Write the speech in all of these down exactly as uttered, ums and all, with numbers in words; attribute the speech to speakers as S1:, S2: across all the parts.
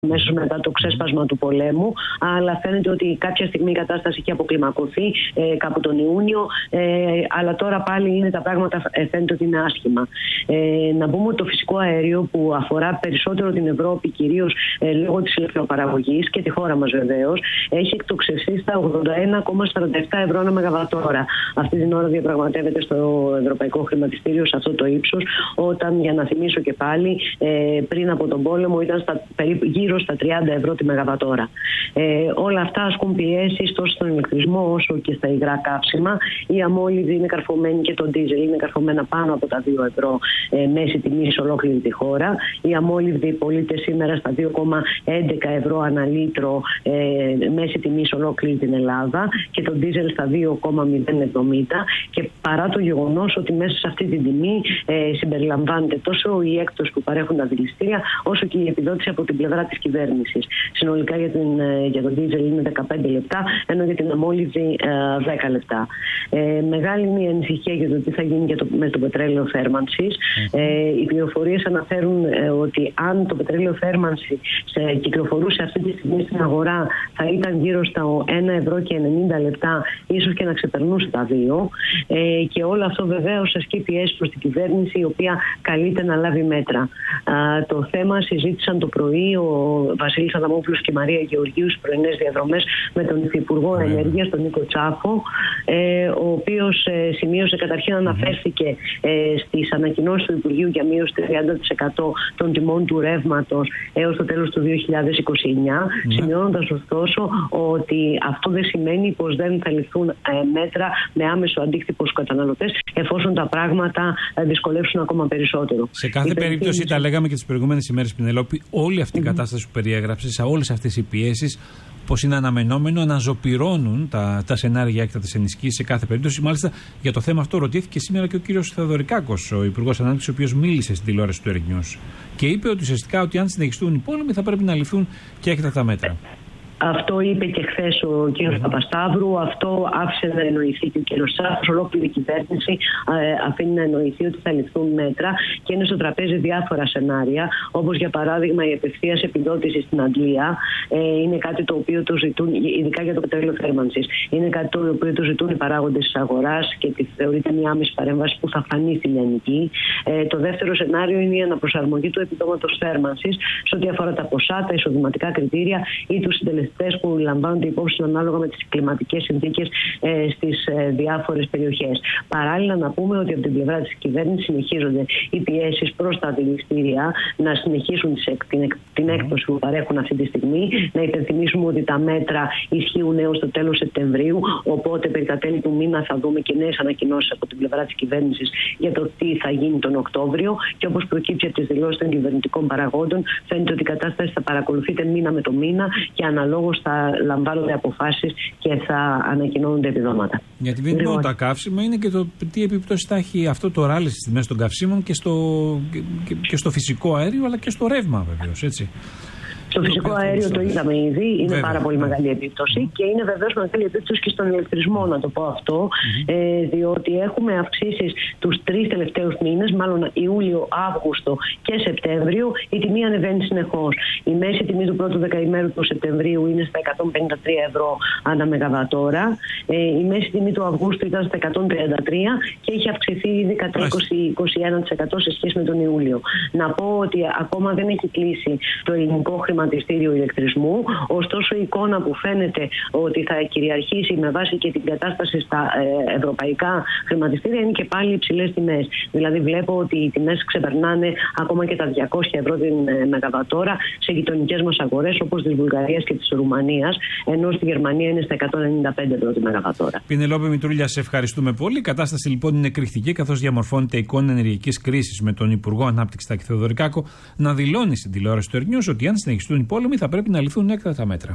S1: αμέσως μετά το ξέσπασμα του πολέμου, αλλά φαίνεται ότι κάποια στιγμή η κατάσταση έχει αποκλιμακωθεί ε, κάπου τον Ιούνιο, ε, αλλά τώρα πάλι είναι τα πράγματα, ε, φαίνεται ότι είναι άσχημα. Ε, να πούμε ότι το φυσικό αέριο που αφορά περισσότερο την Ευρώπη, κυρίως ε, λόγω της ηλεκτροπαραγωγής και τη χώρα μας βεβαίως, έχει εκτοξευθεί στα ογδόντα ένα κόμμα σαράντα επτά ευρώ ανά μεγαβατόρα. Αυτή την ώρα διαπραγματεύεται στο Ευρωπαϊκό Χρηματιστήριο σε αυτό το ύψος, όταν, για να θυμίσω και πάλι, ε, πριν από τον πόλεμο ήταν στα, περίπου, γύρω στα τριάντα ευρώ τη μεγαβατόρα. Ε, όλα αυτά ασκούν πιέσεις τόσο στον ηλεκτρισμό όσο και στα υγρά καύσιμα. Η αμόλυβδη είναι καρφωμένη και το ντίζελ είναι καρφωμένα πάνω από τα δύο ευρώ ε, μέση τιμή σε ολόκληρη τη χώρα. Η αμόλυβδη πωλείται σήμερα στα δύο κόμμα έντεκα ευρώ ανά λίτρο ε, μέση τιμή σε ολόκληρη την Ελλάδα και το ντίζελ στα δύο κόμμα μηδέν εβδομήντα. Και παρά το γεγονός ότι μέσα σε αυτή την τιμή ε, συμπεριλαμβάνεται τόσο η έκπτωση που παρέχουν τα δηληστήρια, όσο και η επιδότηση από την πλευρά της κυβέρνησης. Συνολικά για, την, για τον ντίζελ είναι δεκαπέντε λεπτά, ενώ για την αμόλυβδη ε, δέκα λεπτά. Ε, μεγάλη είναι η ανησυχία για το τι θα γίνει για το, με το πετρέλαιο θέρμανσης. Ε, οι πληροφορίες αναφέρουν ε, ότι αν το πετρέλαιο θέρμανση ε, κυκλοφορούσε αυτή τη στιγμή στην αγορά, θα ήταν γύρω στα ένα ευρώ και ενενήντα λεπτά, ίσως και να ξεπερνούσε τα δύο. Ε, και όλο αυτό βεβαίως ασκεί πιέσεις προς την κυβέρνηση, η οποία καλείται να λάβει μέτρα. Α, το θέμα συζήτησαν το πρωί ο Βασίλης Αδαμόπουλος και η Μαρία Γεωργίου στις πρωινές διαδρομές με τον Υφυπουργό mm. Ενέργειας, τον Νίκο Τσάφο, ε, ο οποίος ε, σημείωσε, καταρχήν αναφέρθηκε ε, στις ανακοινώσεις του Υπουργείου για μείωση τριάντα τοις εκατό των τιμών του ρεύματος έως το τέλος του δύο χιλιάδες είκοσι εννιά, mm. σημειώνοντας ωστόσο ότι αυτό δεν σημαίνει πως δεν θα ληφθούν ε, μέτρα με άμεσο αντίκτυπο στους καταναλωτές, εφόσον τα πράγματα ε, δυσκολεύσουν ακόμα περισσότερο.
S2: Σε κάθε η περίπτωση, τα λέγαμε και τις προηγούμενες ημέρες, Πινελόπη, όλη αυτή η mm-hmm. κατάσταση που περιέγραψες, όλες αυτές οι πιέσεις, πως είναι αναμενόμενο, αναζωπυρώνουν τα, τα σενάρια για έκτακτες ενισχύσεις σε κάθε περίπτωση. Μάλιστα, για το θέμα αυτό ρωτήθηκε σήμερα και ο κύριος Θεοδωρικάκος, ο Υπουργός Ανάπτυξης, ο οποίος μίλησε στην τηλεόραση του Ερνιούς και είπε ότι ουσιαστικά ότι αν συνεχιστούν οι πόλεμοι θα πρέπει να ληφθούν και έκτακτα μέτρα.
S1: Αυτό είπε και χθες ο κύριος mm-hmm. Παπασταύρου, αυτό άφησε να εννοηθεί και ο κύριος Τσάφος. Ολόκληρη η κυβέρνηση ε, αφήνει να εννοηθεί ότι θα ληφθούν μέτρα και είναι στο τραπέζι διάφορα σενάρια, όπως για παράδειγμα η απευθείας επιδότηση στην Αγγλία. Ε, είναι κάτι το οποίο το ζητούν, ειδικά για το πετρέλαιο θέρμανσης, είναι κάτι το οποίο το ζητούν οι παράγοντες της αγοράς και τη θεωρείται μια άμεση παρέμβαση που θα φανεί στη λιανική. Ε, το δεύτερο σενάριο είναι η αναπροσαρμογή του επιδόματος θέρμανσης σε ό,τι αφορά τα ποσά, τα εισοδηματικά κριτήρια ή τους συντελεστές που λαμβάνονται υπόψη ανάλογα με τις κλιματικές συνθήκες ε, στις ε, διάφορες περιοχές. Παράλληλα, να πούμε ότι από την πλευρά της κυβέρνησης συνεχίζονται οι πιέσεις προς τα δηληστήρια να συνεχίσουν τις, την, την έκπτωση που παρέχουν αυτή τη στιγμή. Να υπενθυμίσουμε ότι τα μέτρα ισχύουν έως το τέλος Σεπτεμβρίου, οπότε περί τα τέλη του μήνα θα δούμε και νέες ανακοινώσεις από την πλευρά της κυβέρνησης για το τι θα γίνει τον Οκτώβριο. Και όπως προκύψει από τις δηλώσεις των κυβερνητικών παραγόντων, φαίνεται ότι η κατάσταση θα παρακολουθείται μήνα με το μήνα και αναλόγως θα λαμβάνονται αποφάσεις και θα ανακοινώνονται επιδόματα.
S2: Γιατί δεν είναι μόνο τα καύσιμα, είναι και το τι επιπτώσεις θα έχει αυτό το ράλι στις τιμές των καυσίμων και στο, και, και στο φυσικό αέριο, αλλά και στο ρεύμα βεβαίως, έτσι.
S1: Στο φυσικό αέριο το είδαμε ήδη, είναι βέβαια πάρα πολύ μεγάλη επίπτωση και είναι βεβαίως μεγάλη επίπτωση και στον ηλεκτρισμό, να το πω αυτό, mm-hmm. ε, διότι έχουμε αυξήσεις τους τρεις τελευταίους μήνες, μάλλον Ιούλιο, Αύγουστο και Σεπτέμβριο, η τιμή ανεβαίνει συνεχώς. Η μέση τιμή του πρώτου δεκαημέρου του Σεπτεμβρίου είναι στα εκατόν πενήντα τρία ευρώ ανά μεγαβατόρα, ε, η μέση τιμή του Αυγούστου ήταν στα εκατόν τριάντα τρία και έχει αυξηθεί ήδη κατά είκοσι με είκοσι ένα τοις εκατό σε σχέση με τον Ιούλιο. Να πω ότι ακόμα δεν έχει κλείσει το ελληνικό χρηματιστήριο ηλεκτρισμού, ωστόσο η εικόνα που φαίνεται ότι θα κυριαρχήσει με βάση και την κατάσταση στα ε, ευρωπαϊκά χρηματιστήρια είναι και πάλι υψηλές τιμές. Δηλαδή βλέπω ότι οι τιμές ξεπερνάνε ακόμα και τα διακόσια ευρώ την ε, μεγαβατόρα σε γειτονικές μας αγορές όπως της Βουλγαρίας και της Ρουμανίας, ενώ στη Γερμανία είναι στα εκατόν ενενήντα πέντε ευρώ τη μεγαβατόρα.
S2: Πινελόπη Μητρούλια, σε ευχαριστούμε πολύ. Η κατάσταση λοιπόν είναι εκρηκτική, καθώς διαμορφώνεται εικόνα ενεργειακής κρίσης, με τον Υπουργό Ανάπτυξης Τάκη Θεοδωρικάκο να δηλώνει στην τηλεόραση του Ερνιούς ότι αν συνεχιστούν οι πόλεμοι θα πρέπει να ληφθούν έκτακτα μέτρα.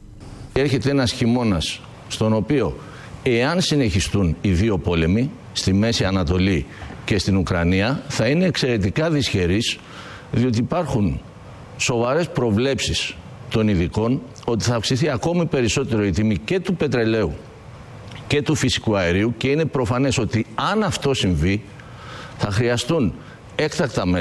S3: Έρχεται ένας χειμώνας στον οποίο, εάν συνεχιστούν οι δύο πόλεμοι στη Μέση Ανατολή και στην Ουκρανία, θα είναι εξαιρετικά δυσχερής, διότι υπάρχουν σοβαρές προβλέψεις των ειδικών ότι θα αυξηθεί ακόμη περισσότερο η τιμή και του πετρελαίου και του φυσικού αερίου και είναι προφανές ότι αν αυτό συμβεί θα χρειαστούν έκτακτα μέτρα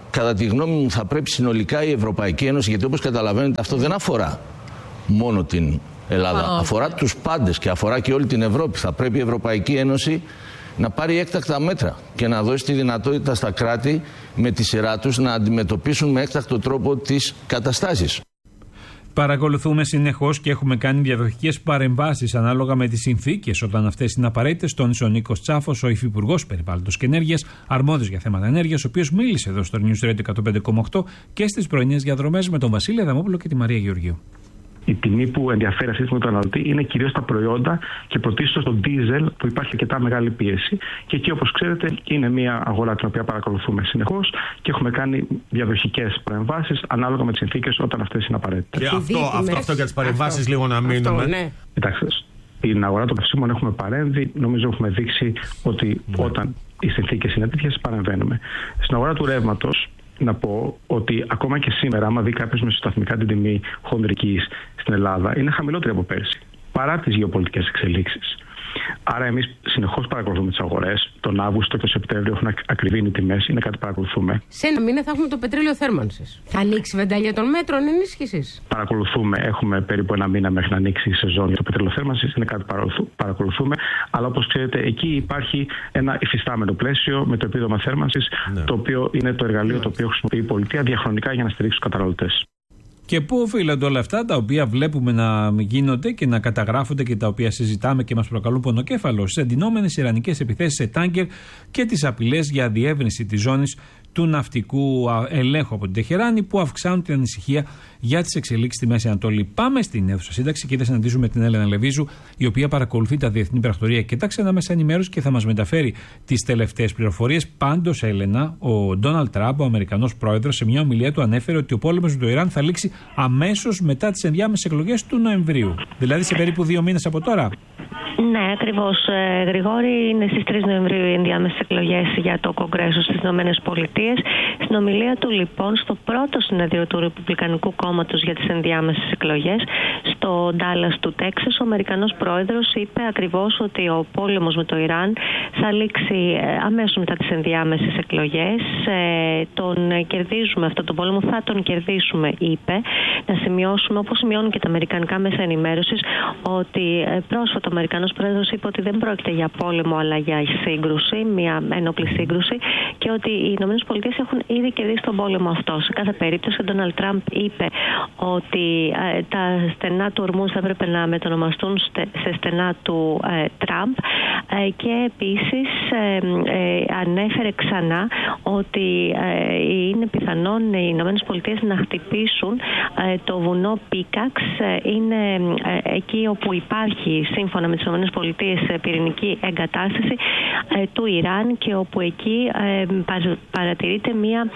S3: κατά τη γνώμη μου, θα πρέπει συνολικά η Ευρωπαϊκή Ένωση, γιατί όπως καταλαβαίνετε αυτό δεν αφορά μόνο την Ελλάδα, oh. αφορά τους πάντες και αφορά και όλη την Ευρώπη. Θα πρέπει η Ευρωπαϊκή Ένωση να πάρει έκτακτα μέτρα και να δώσει τη δυνατότητα στα κράτη με τη σειρά τους να αντιμετωπίσουν με έκτακτο τρόπο τις καταστάσεις.
S2: Παρακολουθούμε συνεχώς και έχουμε κάνει διαδοχικές παρεμβάσεις ανάλογα με τις συνθήκες όταν αυτές είναι απαραίτητες, τόνισε ο Νίκος Τσάφος, ο Υφυπουργός Περιβάλλοντος και Ενέργειας, αρμόδιος για θέματα ενέργειας, ο οποίος μίλησε εδώ στο News Radio εκατόν πέντε κόμμα οκτώ και στις πρωινές διαδρομές με τον Βασίλη Αδαμόπουλο και τη Μαρία Γεωργίου.
S4: Η τιμή που ενδιαφέρει αυτή τη στιγμή τον καταναλωτή είναι κυρίως τα προϊόντα και πρωτίστως το ντίζελ, που υπάρχει αρκετά μεγάλη πίεση. Και εκεί, όπως ξέρετε, είναι μια αγορά την οποία παρακολουθούμε συνεχώς και έχουμε κάνει διαδοχικές παρεμβάσεις ανάλογα με τις συνθήκες όταν αυτές είναι απαραίτητες.
S5: Και αυτό, αυτό, αυτό για τις παρεμβάσεις λίγο να μείνουμε.
S4: Ναι. Κοιτάξτε, στην αγορά των καυσίμων έχουμε παρέμβει. Νομίζω έχουμε δείξει ότι ναι. όταν οι συνθήκες είναι τέτοιες, παρεμβαίνουμε. Στην αγορά του ρεύματος, να πω ότι ακόμα και σήμερα, άμα δει κάποιος μεσοσταθμικά την τιμή χονδρικής στην Ελλάδα, είναι χαμηλότερη από πέρσι, παρά τις γεωπολιτικές εξελίξεις. Άρα, εμείς συνεχώς παρακολουθούμε τις αγορές. Τον Αύγουστο και τον Σεπτέμβριο έχουν ακριβήνει οι τιμές, είναι κάτι που παρακολουθούμε.
S6: Σε ένα μήνα θα έχουμε το πετρέλαιο θέρμανσης. Θα ανοίξει η βεντάλια των μέτρων ενίσχυσης.
S4: Παρακολουθούμε, έχουμε περίπου ένα μήνα μέχρι να ανοίξει η σεζόν για το πετρέλαιο θέρμανσης. Είναι κάτι που παρακολουθούμε. Αλλά όπως ξέρετε, εκεί υπάρχει ένα υφιστάμενο πλαίσιο με το επίδομα θέρμανσης, ναι. το οποίο είναι το εργαλείο ναι. το οποίο χρησιμοποιεί η πολιτεία διαχρονικά για να στηρίξει τους καταναλωτές.
S2: Και πού οφείλονται όλα αυτά τα οποία βλέπουμε να γίνονται και να καταγράφονται και τα οποία συζητάμε και μας προκαλούν πονοκέφαλο στις εντυνόμενες ιρανικές επιθέσεις σε τάνκερ και τις απειλές για διεύρυνση της ζώνης του ναυτικού ελέγχου από την Τεχεράνη που αυξάνουν την ανησυχία για τις εξελίξεις στη Μέση Ανατολή. Πάμε στην αίθουσα σύνταξη και θα συναντήσουμε την Έλενα Λεβίζου, η οποία παρακολουθεί τα διεθνή πρακτορία και τα ξένα μέσα ενημέρωση και θα μας μεταφέρει τις τελευταίες πληροφορίες. Πάντως, Έλενα, ο Ντόναλντ Τραμπ, ο Αμερικανός πρόεδρος, σε μια ομιλία του ανέφερε ότι ο πόλεμος με το Ιράν θα λήξει αμέσως μετά τις ενδιάμεσες εκλογές του Νοεμβρίου. Δηλαδή σε περίπου δύο μήνες από τώρα.
S7: Ναι, ακριβώς. Ε, Γρηγόρη, είναι στις τρεις Νοεμβρίου οι ενδιάμεσες εκλογές για το Κογκρέσο στις ΗΠΑ. Στην ομιλία του, λοιπόν, στο πρώτο συνέδριο του Ρεπουμπλικανικού Κόμματος για τις ενδιάμεσες εκλογές, στο Ντάλλας του Τέξας, ο Αμερικανός πρόεδρος είπε ακριβώς ότι ο πόλεμος με το Ιράν θα λήξει αμέσως μετά τις ενδιάμεσες εκλογές. Ε, τον κερδίζουμε αυτό τον πόλεμο, θα τον κερδίσουμε, είπε. Να σημειώσουμε, όπως σημειώνουν και τα αμερικανικά μέσα ενημέρωσης, ότι πρόσφατα ο Αμερικανός πρόεδρος είπε ότι δεν πρόκειται για πόλεμο αλλά για σύγκρουση, μια ένοπλη σύγκρουση, και ότι οι ΗΠΑ έχουν ήδη κερδίσει τον πόλεμο αυτό. Σε κάθε περίπτωση, ο Ντόναλντ Τραμπ είπε ότι ε, τα στενά του Ορμούζ θα έπρεπε να μετονομαστούν στε, σε στενά του ε, Τραμπ ε, και επίσης ε, ε, ανέφερε ξανά ότι ε, είναι πιθανόν οι ΗΠΑ να χτυπήσουν ε, το βουνό Πίκαξ. Ε, είναι ε, εκεί όπου υπάρχει, σύμφωνα με τις ΗΠΑ, πυρηνική εγκατάσταση ε, του Ιράν και όπου εκεί ε, παρατηρείται μια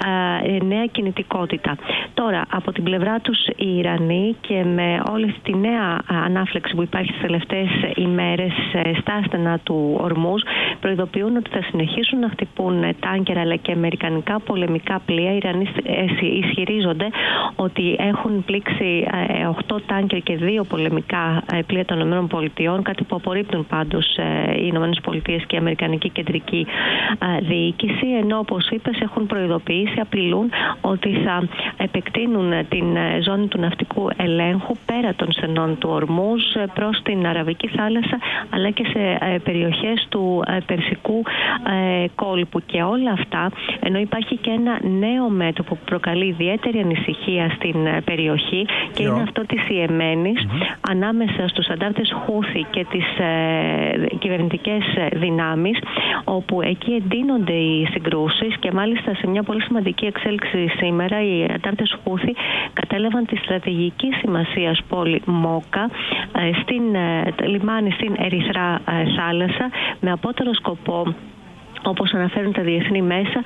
S7: ε, νέα κινητικότητα. Τώρα, από την πλευρά τους οι Ιρανοί, και με όλη τη νέα ανάφλεξη που υπάρχει τις τελευταίες ημέρες ε, στα στενά του Ορμούζ, προειδοποιούν ότι θα συνεχίσουν να χτυπούν τάνκερ αλλά και αμερικανικά πολεμικά πλοία. Οι Ιρανοί ισχυρίζονται ότι έχουν πλήξει ε, οκτώ τάνκερ και δύο πολεμικά ε, πλοία των ΗΠΑ, κάτι που απορρίπτουν πάντως ε, οι ΗΠΑ και η Αμερικανική Κεντρική ε, Διοίκηση, ενώ, όπως είπες, έχουν προειδοποιήσει, απειλούν ότι θα επεκτείνουν την ζώνη του ναυτικού ελέγχου πέρα των στενών του Ορμούζ προς την Αραβική θάλασσα αλλά και σε περιοχές του Περσικού κόλπου. Και όλα αυτά, ενώ υπάρχει και ένα νέο μέτωπο που προκαλεί ιδιαίτερη ανησυχία στην περιοχή, και είναι αυτό της Ιεμένης, mm-hmm. ανάμεσα στους αντάρτες Χούθη και τις ε, κυβερνητικές δυνάμεις, όπου εκεί εντείνονται οι συγκρούσεις, και μάλιστα σε μια πολύ σημαντική εξέλιξη σήμερα οι αντάρτες Χούθη κατέλαβαν τη στρατηγική σημασίας πόλη Μόκα στην λιμάνι στην Ερυθρά θάλασσα, με απότερο σκοπό, όπως αναφέρουν τα διεθνή μέσα,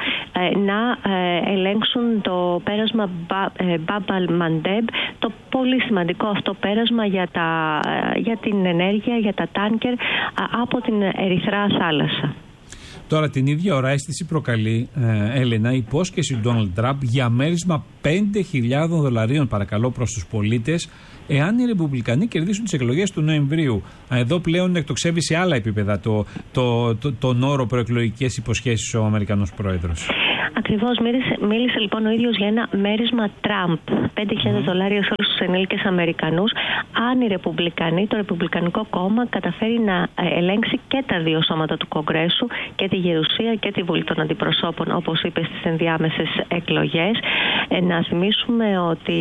S7: να ελέγξουν το πέρασμα Μπάμπαλ Μαντέμπ, το πολύ σημαντικό αυτό πέρασμα για, τα, για την ενέργεια, για τα τάνκερ από την Ερυθρά θάλασσα.
S2: Τώρα την ίδια ώρα αίσθηση προκαλεί, ε, Έλενα, υπόσχεση του Ντόναλντ Τραμπ για μέρισμα πέντε χιλιάδων δολαρίων, παρακαλώ, προς τους πολίτες, εάν οι Ρεπουμπλικανοί κερδίσουν τις εκλογές του Νοεμβρίου. Εδώ πλέον εκτοξεύει σε άλλα επίπεδα το, το, το, τον όρο προεκλογικές υποσχέσεις ο Αμερικανός πρόεδρος.
S7: Ακριβώς, μίλησε, μίλησε λοιπόν ο ίδιος για ένα μέρισμα Τραμπ. πέντε χιλιάδες δολάρια σε όλους τους ενήλικες Αμερικανούς, αν οι Ρεπουμπλικανοί, το Ρεπουμπλικανικό κόμμα, καταφέρει να ελέγξει και τα δύο σώματα του Κογκρέσου, και τη Γερουσία και τη Βουλή των Αντιπροσώπων, όπως είπε, στις ενδιάμεσες εκλογές. Ε, να θυμίσουμε ότι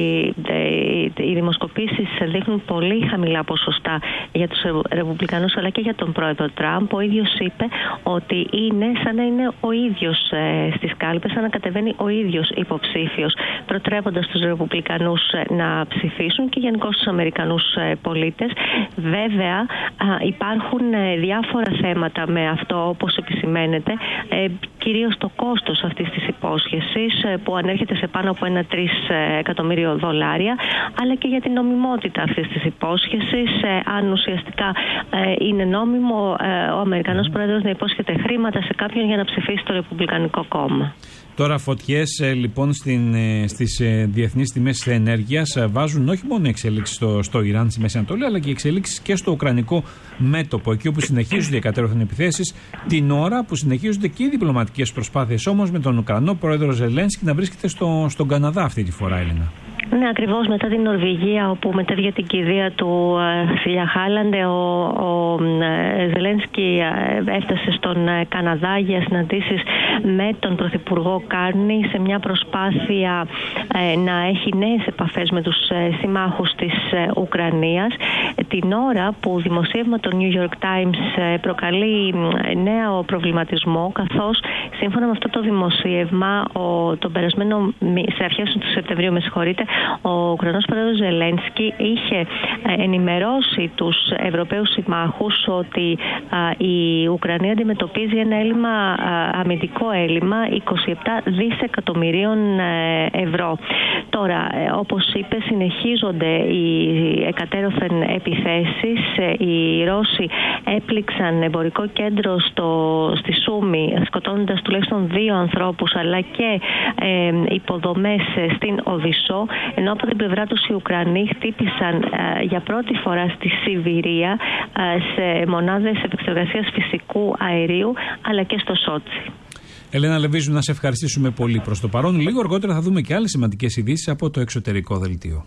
S7: ε, οι δημοσκοπήσεις δείχνουν πολύ χαμηλά ποσοστά για τους Ρεπουμπλικανούς αλλά και για τον πρόεδρο Τραμπ. Ο ίδιος είπε ότι είναι σαν να είναι ο ίδιος ε, στις κάλπες, σαν να κατεβαίνει ο ίδιος υποψήφιος, προτρέποντας τους Ρεπουμπλικανούς να ψηφίσουν και γενικώς τους Αμερικανούς πολίτες. Βέβαια, υπάρχουν διάφορα θέματα με αυτό, όπως επισημαίνεται, κυρίως το κόστος αυτής της υπόσχεσης που ανέρχεται σε πάνω από ένα τρεις εκατομμύριο δολάρια, αλλά και για την νομιμότητα αυτής της υπόσχεσης. Αν ουσιαστικά είναι νόμιμο ο Αμερικανός πρόεδρος να υπόσχεται χρήματα σε κάποιον για να ψηφίσει το Ρεπουμπλικανικό κόμμα.
S2: Τώρα φωτιές λοιπόν στην, στις διεθνείς τιμές ενέργειας βάζουν όχι μόνο εξελίξεις στο, στο Ιράν, στη Μέση Ανατολή, αλλά και εξελίξεις και στο ουκρανικό μέτωπο, εκεί όπου συνεχίζονται οι κατέρωθεν επιθέσεις, την ώρα που συνεχίζονται και οι διπλωματικές προσπάθειες όμως με τον Ουκρανό πρόεδρο Ζελένσκι να βρίσκεται στο, στον Καναδά αυτή τη φορά, Έλενα.
S7: Ναι, ακριβώς μετά την Νορβηγία, όπου μετέβγε την κηδεία του Σίλια Χάλαντε, ο, ο Ζελένσκι έφτασε στον Καναδά για συναντήσεις με τον Πρωθυπουργό Κάρνι σε μια προσπάθεια ε, να έχει νέες επαφές με τους ε, συμμάχους της ε, Ουκρανίας. Την ώρα που δημοσίευμα το New York Times ε, προκαλεί ε, νέο προβληματισμό, καθώς σύμφωνα με αυτό το δημοσίευμα ο, τον περασμένο, σε αρχές του Σεπτεμβρίου, με συγχωρείτε, ο Ουκρανός πρόεδρος Ζελένσκι είχε ενημερώσει τους Ευρωπαίους συμμάχους ότι α, η Ουκρανία αντιμετωπίζει ένα έλλειμμα, α, αμυντικό έλλειμμα είκοσι επτά δισεκατομμυρίων ευρώ. Τώρα, όπως είπε, συνεχίζονται οι εκατέρωθεν επιθέσεις. Οι Ρώσοι έπληξαν εμπορικό κέντρο στο, στη Σούμη, σκοτώνοντας τουλάχιστον δύο ανθρώπους, αλλά και ε, υποδομές στην Οδυσσό, ενώ από την πλευρά τους οι Ουκρανοί χτύπησαν ε, για πρώτη φορά στη Σιβηρία ε, σε μονάδες επεξεργασίας φυσικού αερίου, αλλά και στο Σότσι.
S2: Ελένα Λεβίζου, να σε ευχαριστήσουμε πολύ προς το παρόν. Λίγο αργότερα θα δούμε και άλλες σημαντικές ειδήσεις από το εξωτερικό δελτίο.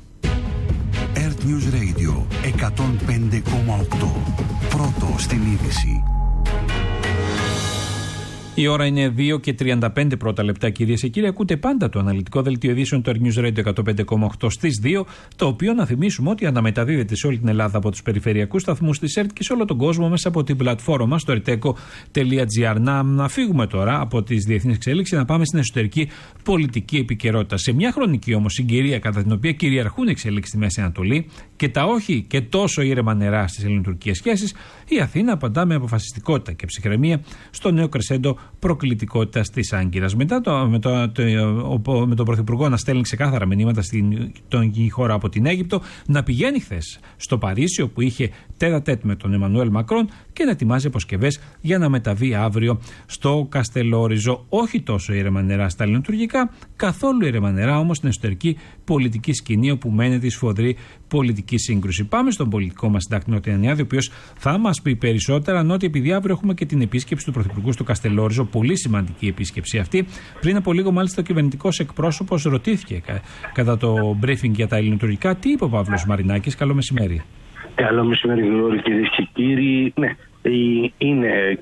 S8: Earth News Radio εκατόν πέντε κόμμα οκτώ. Πρώτο στην είδηση.
S2: Η ώρα είναι δύο και τριάντα πέντε πρώτα λεπτά, κυρίες και κύριοι. Ακούτε πάντα το αναλυτικό δελτίο ειδήσεων του Earth News Radio εκατόν πέντε κόμμα οκτώ στις δύο, το οποίο να θυμίσουμε ότι αναμεταδίδεται σε όλη την Ελλάδα από τους περιφερειακούς σταθμούς της ΕΡΤ και σε όλο τον κόσμο μέσα από την πλατφόρμα μας στο ερτέκο τελεία τζι άρ. Να, να φύγουμε τώρα από τις διεθνείς εξέλιξεις, να πάμε στην εσωτερική πολιτική επικαιρότητα. Σε μια χρονική όμως συγκυρία κατά την οποία κυριαρχούν εξελίξεις στη Μέση Ανατολή και τα όχι και τόσο ήρεμα νερά στις ελληνοτουρκικές σχέσεις, η Αθήνα απαντά με αποφασιστικότητα και ψυχραιμία στο νέο κρεσέντο προκλητικότητας της Άγκυρας. Μετά το, με, το, το, ο, με τον Πρωθυπουργό να στέλνει ξεκάθαρα μηνύματα στην τον, χώρα από την Αίγυπτο, να πηγαίνει χθες στο Παρίσι, όπου είχε τέτα-τέτ με τον Εμμανουέλ Μακρόν, και να ετοιμάζει αποσκευές για να μεταβεί αύριο στο Καστελόριζο. Όχι τόσο ήρεμα νερά στα ελληνοτουρκικά, καθόλου ήρεμα νερά όμως στην εσωτερική πολιτική σκηνή, όπου μένεται η σφοδρή πολιτική σύγκρουση. Πάμε στον πολιτικό μας συντάκτη Νότι Ανιάδη, ο οποίος θα μας πει περισσότερα. Νότι, επειδή αύριο έχουμε και την επίσκεψη του Πρωθυπουργού στο Καστελόριζο, πολύ σημαντική επίσκεψη αυτή. Πριν από λίγο, μάλιστα, ο κυβερνητικός εκπρόσωπος ρωτήθηκε κατά το briefing για τα ελληνοτουρκικά. Τι είπε ο Παύλος Μαρινάκης? Καλό μεσημέρι.
S9: Καλό μεσημέρι, κυρίες και κύριοι. Ναι, είναι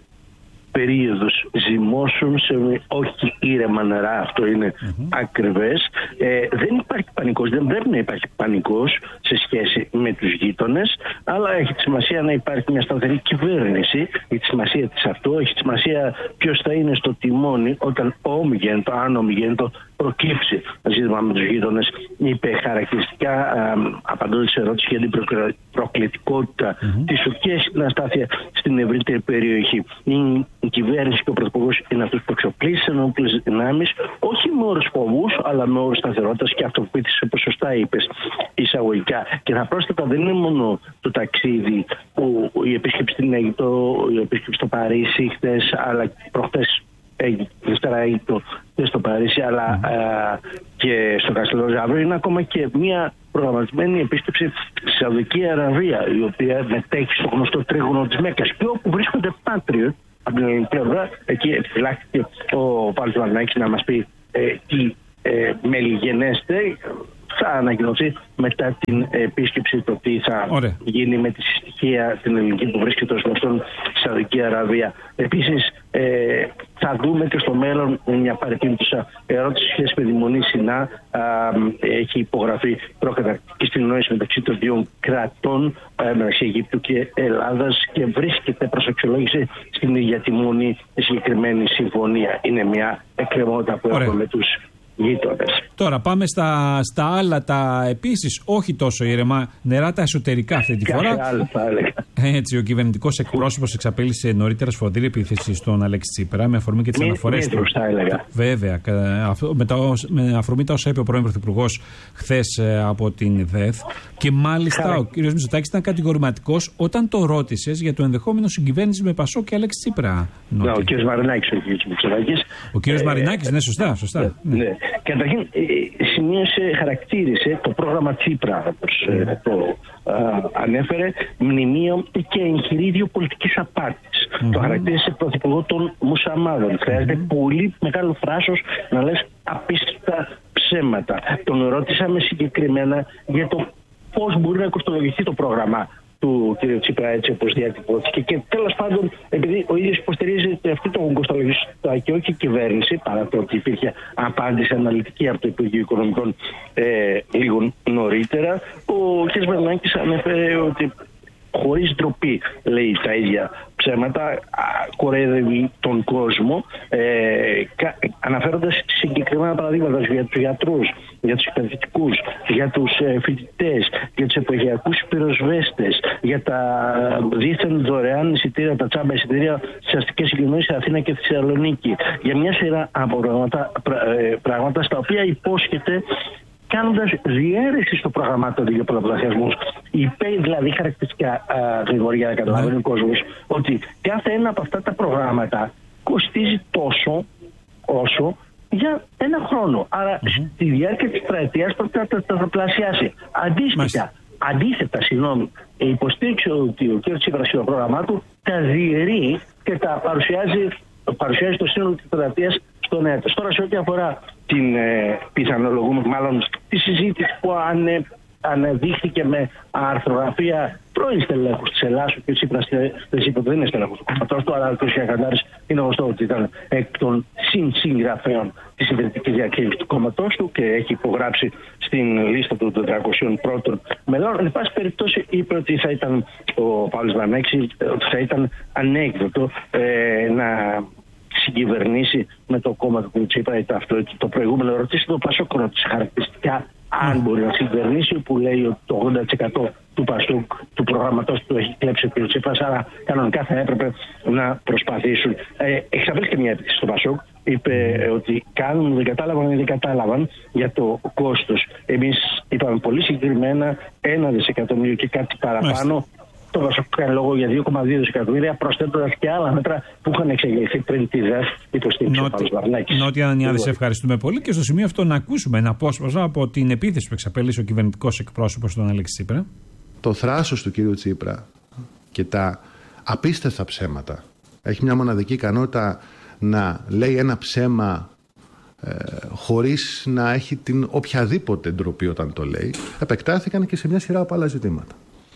S9: περίοδος ζυμώσεων σε όχι ήρεμα νερά, αυτό είναι mm-hmm. ακριβές. Ε, δεν υπάρχει πανικός, δεν πρέπει να υπάρχει πανικός σε σχέση με τους γείτονες, αλλά έχει τη σημασία να υπάρχει μια σταθερή κυβέρνηση, έχει τη σημασία της αυτό, έχει τη σημασία ποιος θα είναι στο τιμόνι όταν όμιγεντο, αν όμιγεντο προκύψει το ζήτημα με τους γείτονες. Είπε χαρακτηριστικά, ε, απαντώντας σε ερώτηση για την προκλητικότητα mm-hmm. της Τουρκίας και την αστάθεια στην ευρύτερη περιοχή. Η, η κυβέρνηση και ο Πρωθυπουργός είναι αυτός που εξοπλίζει τις ενόπλες δυνάμεις, όχι με όρους φοβούς, αλλά με όρους σταθερότητας και αυτοποίησης, όπως σωστά είπες εισαγωγικά. Και θα πρόσθετα, δεν είναι μόνο το ταξίδι, που η επίσκεψη στην Αίγυπτο, η επίσκεψη στο Παρίσι χθες, αλλά προχθές Δευτέρα Αίγυπτο και στο Παρίσι, αλλά α, και στο Καστελόριζο αύριο, είναι ακόμα και μια προγραμματισμένη επίσκεψη στη Σαουδική Αραβία, η οποία μετέχει στο γνωστό τρίγωνο της Μέκκας, και όπου βρίσκονται Patriot από την ελληνική πλευρά. Εκεί επιφυλάχθηκε ο Παύλος Μαρινάκης να μας πει ε, τι ε, μελιγενέστε θα ανακοινωθεί μετά την επίσκεψη το τι θα Ωραία. γίνει με τη συστοιχία την ελληνική που βρίσκεται ως γνωστόν στη Σαουδική Αραβία. Επίσης ε, θα δούμε και στο μέλλον μια παρεπίμπτουσα ερώτηση σχέση με τη Μονή Σινά. Α, έχει υπογραφεί προκαταρκτική συνεννόηση μεταξύ των δύο κρατών, ε, μεταξύ Αιγύπτου και Ελλάδας, και βρίσκεται προς αξιολόγηση στην για τη Μονή συγκεκριμένη συμφωνία. Είναι μια εκκρεμότητα που έχουμε με τους γείτονες.
S2: Τώρα πάμε στα, στα άλλα τα επίσης όχι τόσο ήρεμα νερά, τα εσωτερικά αυτή τη φορά.
S9: Άλλο θα έλεγα.
S2: Έτσι, ο κυβερνητικός εκπρόσωπος εξαπέλυσε νωρίτερα σφοδρή επίθεση στον Αλέξη Τσίπρα με αφορμή και τις αναφορές του.
S9: Θα έλεγα.
S2: Βέβαια, με, τα, με αφορμή τα όσα είπε ο πρώην Πρωθυπουργός χθες από την ΔΕΘ. Και μάλιστα Χαρά. ο κ. Μητσοτάκης ήταν κατηγορηματικός όταν το ρώτησες για το ενδεχόμενο συγκυβέρνηση με Πασόκ και Αλέξη Τσίπρα.
S9: Ναι, ο κ. Μαρινάκης, ο κ. Μητσοτάκης.
S2: Ο κ. Ε, Μαρινάκης, ναι, σωστά. σωστά.
S9: Ναι. Ναι. Καταρχήν, ε, σημείωσε, χαρακτήρισε το πρόγραμμα Τσίπρα, όπως ε, το ε, ανέφερε, μνημείο και εγχειρίδιο πολιτικής απάτης. Mm-hmm. Το χαρακτήρισε πρωθυπουργό των Μουσαμάδων. Mm-hmm. Χρειάζεται πολύ μεγάλο θράσος να λες απίστευτα ψέματα. Τον ρώτησαμε συγκεκριμένα για το πώς μπορεί να κοστολογηθεί το πρόγραμμα του κ. Τσίπρα έτσι όπως διατυπώθηκε. Και τέλος πάντων, επειδή ο ίδιος υποστηρίζει αυτό το κοστολογιστά και όχι η κυβέρνηση, παρά το ότι υπήρχε απάντηση αναλυτική από το Υπουργείο Οικονομικών ε, λίγο νωρίτερα, ο κ. Μαρινάκης ανέφερε ότι χωρίς ντροπή λέει τα ίδια ψέματα, κορέδευε τον κόσμο, ε, κα, αναφέροντας συγκεκριμένα παραδείγματα για τους γιατρούς, για τους εκπαιδευτικούς, για τους ε, φοιτητές, για τους επαγγελματικούς πυροσβέστες, για τα δίθεν δωρεάν εισιτήρια, τα τσάμπα εισιτήρια στις αστικές συγκοινωνίες σε Αθήνα και Θεσσαλονίκη. Για μια σειρά από πράγματα, πράγματα στα οποία υπόσχεται, κάνοντας διαίρεση στο πρόγραμμά των δύο πολλαπλασιασμούς. Είπε δηλαδή χαρακτηριστικά, γρήγορα για να καταλαβαίνει ο κόσμος, ότι κάθε ένα από αυτά τα προγράμματα κοστίζει τόσο όσο για ένα χρόνο. Άρα mm-hmm. στη διάρκεια της τετραετίας πρέπει να τα τετραπλασιάσει. Αντίστοιχα, αντίθετα, συγγνώμη, υποστήριξε ότι ο κ. Τσίπρας στο πρόγραμμά του τα διαιρεί και τα παρουσιάζει, παρουσιάζει το σύνολο της τετραετίας στον έτος. Τώρα, σε ό,τι αφορά την ε, πιθανολογούμε, μάλλον τη συζήτηση που ανε, αναδείχθηκε με αρθρογραφία πρώην στελέχους της Ελλάδας, ο κ. Τσίπρας είπε ότι δεν είναι στελέχος του κόμματος του, αλλά ο κ. Καντάρης είναι γνωστό ότι ήταν εκ των συν-συγγραφέων της συντηρητικής διακήρυξης του κόμματος του και έχει υπογράψει στην λίστα των τετρακοσίων πρώτων μελών. Εν πάση περιπτώσει, είπε ότι θα ήταν ο Παύλος Μαρινάκης, ότι θα ήταν ανέκδοτο ε, να συγκυβερνήσει με το κόμμα του Τσίπρα ή αυτό το προηγούμενο. Ρωτήστε το Πασόκ χαρακτηριστικά αν μπορεί να συγκυβερνήσει, που λέει ότι το ογδόντα τοις εκατό του Πασόκ του προγραμματός του έχει κλέψει ο κ. Τσίπρας, άρα κανονικά θα έπρεπε να προσπαθήσουν. Ε, εξαπέλυσε μια επίθεση στο Πασόκ. Είπε ε, ότι κάνουν, δεν κατάλαβαν, δεν κατάλαβαν για το κόστος. Εμείς είπαμε πολύ συγκεκριμένα ένα δισεκατομμύριο και κάτι παραπάνω. Μάλιστα. Το Πασόκ κάνει λόγο για δύο κόμμα δύο δισεκατομμύρια, προσθέτοντας και άλλα μέτρα που είχαν εξεγερθεί πριν τη ΔΕΘ, υποστήριξε ο Παύλος Μαρινάκης.
S2: Νότια Ανιάδη, σε ευχαριστούμε πολύ. Και στο σημείο αυτό να ακούσουμε ένα απόσπασμα από την επίθεση που εξαπέλυσε ο κυβερνητικός εκπρόσωπος στον Αλέξη Τσίπρα.
S10: Το θράσος του κύριου Τσίπρα και τα απίστευτα ψέματα. Έχει μια μοναδική ικανότητα να λέει ένα ψέμα ε, χωρίς να έχει την οποιαδήποτε ντροπή όταν το λέει. Επεκτάθηκαν και σε μια σειρά από άλλα ζητήματα.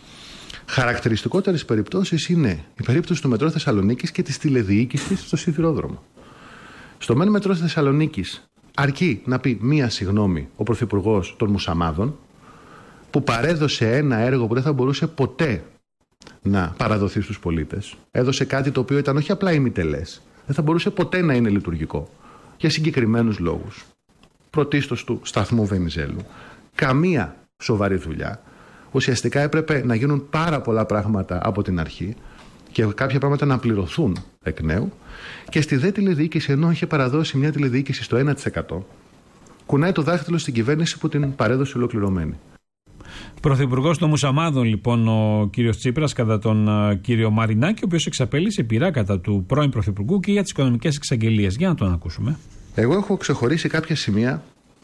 S10: Χαρακτηριστικότερες περιπτώσεις είναι η περίπτωση του Μετρό Θεσσαλονίκης και της τηλεδιοίκησης στο σιδηρόδρομο. Στο ΜΕΝ Μετρό Θεσσαλονίκης αρκεί να πει μία συγγνώμη ο Πρωθυπουργός των Μουσαμάδων, που παρέδωσε ένα έργο που δεν θα μπορούσε ποτέ να παραδοθεί στους πολίτες. Έδωσε κάτι το οποίο ήταν όχι απλά ημιτελές, δεν θα μπορούσε ποτέ να είναι λειτουργικό για συγκεκριμένους λόγους. Πρωτίστως του σταθμού Βενιζέλου. Καμία σοβαρή δουλειά. Ουσιαστικά έπρεπε να γίνουν πάρα πολλά πράγματα από την αρχή και κάποια πράγματα να πληρωθούν εκ νέου. Και στη δε τηλεδιοίκηση, ενώ είχε παραδώσει μια τηλεδιοίκηση στο ένα τοις εκατό, κουνάει το δάχτυλο στην κυβέρνηση που την παρέδωσε ολοκληρωμένη.
S2: Πρωθυπουργός των Μουσαμάδων, λοιπόν, ο κύριος Τσίπρας, κατά τον uh, κύριο Μαρινάκη, ο οποίος εξαπέλυσε πειρά κατά του πρώην Πρωθυπουργού και για τις οικονομικές εξαγγελίες. Για να τον ακούσουμε.
S10: Εγώ έχω ξεχωρίσει κάποια σημεία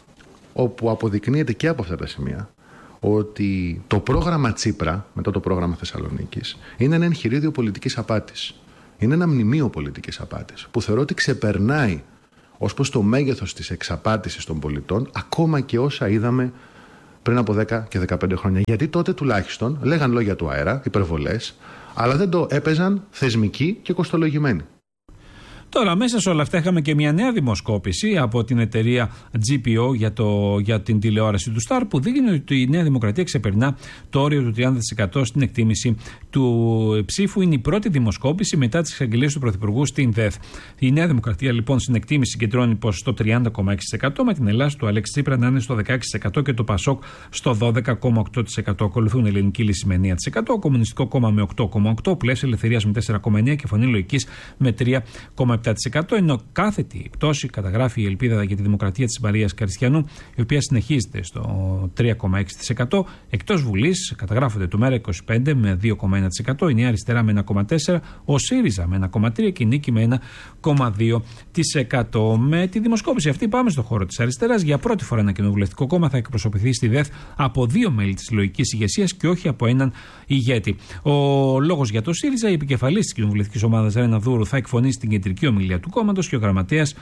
S10: όπου αποδεικνύεται και από αυτά τα σημεία ότι το πρόγραμμα Τσίπρα, μετά το πρόγραμμα Θεσσαλονίκης, είναι ένα εγχειρίδιο πολιτικής απάτης. Είναι ένα μνημείο πολιτικής απάτης που θεωρώ ότι ξεπερνάει ως προς το μέγεθος της εξαπάτησης των πολιτών, ακόμα και όσα είδαμε πριν από δέκα και δεκαπέντε χρόνια. Γιατί τότε τουλάχιστον λέγαν λόγια του αέρα, υπερβολές, αλλά δεν το έπαιζαν θεσμικοί και κοστολογημένοι.
S2: Τώρα, μέσα σε όλα αυτά, είχαμε και μια νέα δημοσκόπηση από την εταιρεία τζι πι ο για, το, για την τηλεόραση του Σταρ, που δείχνει ότι η Νέα Δημοκρατία ξεπερνά το όριο του τριάντα τοις εκατό στην εκτίμηση του ψήφου. Είναι η πρώτη δημοσκόπηση μετά τις εξαγγελίες του Πρωθυπουργού στην ΔΕΘ. Η Νέα Δημοκρατία, λοιπόν, στην εκτίμηση συγκεντρώνει ποσοστό τριάντα κόμμα έξι τοις εκατό, με την Ελλάδα του Αλέξη Τσίπρα να είναι στο δεκαέξι τοις εκατό και το Πασόκ στο δώδεκα κόμμα οκτώ τοις εκατό. Ακολουθούν η Ελληνική Λύση με εννέα τοις εκατό, Κομμουνιστικό Κόμμα με οκτώ κόμμα οκτό τοις εκατό, Πλεύση Ελευθερίας με τέσσερα κόμμα εννέα τοις εκατό και Φωνή Λογικής με τρία κόμμα επτά τοις εκατό. Ενώ κάθετη πτώση καταγράφει η Ελπίδα για τη Δημοκρατία της Μαρίας Καριστιανού, η οποία συνεχίζεται στο τρία κόμμα έξι τοις εκατό. Εκτός Βουλής καταγράφονται το ΜΕΡΑ είκοσι πέντε με δύο κόμμα ένα τοις εκατό, η Νέα Αριστερά με ένα κόμμα τέσσερα τοις εκατό, ο ΣΥΡΙΖΑ με ένα κόμμα τρία τοις εκατό και η Νίκη με ένα κόμμα δύο τοις εκατό. Με τη δημοσκόπηση αυτή πάμε στο χώρο της αριστεράς. Για πρώτη φορά ένα κοινοβουλευτικό κόμμα θα εκπροσωπηθεί στη ΔΕΘ από δύο μέλη της συλλογικής ηγεσίας και όχι από έναν ηγέτη. Ο λόγος για το ΣΥΡΙΖΑ, η επικεφαλής της κοινοβουλευτικής ομάδας Ρένα Δούρου θα εκφωνήσει την κεντρική ομιλία του κόμματος και ο γραμματέας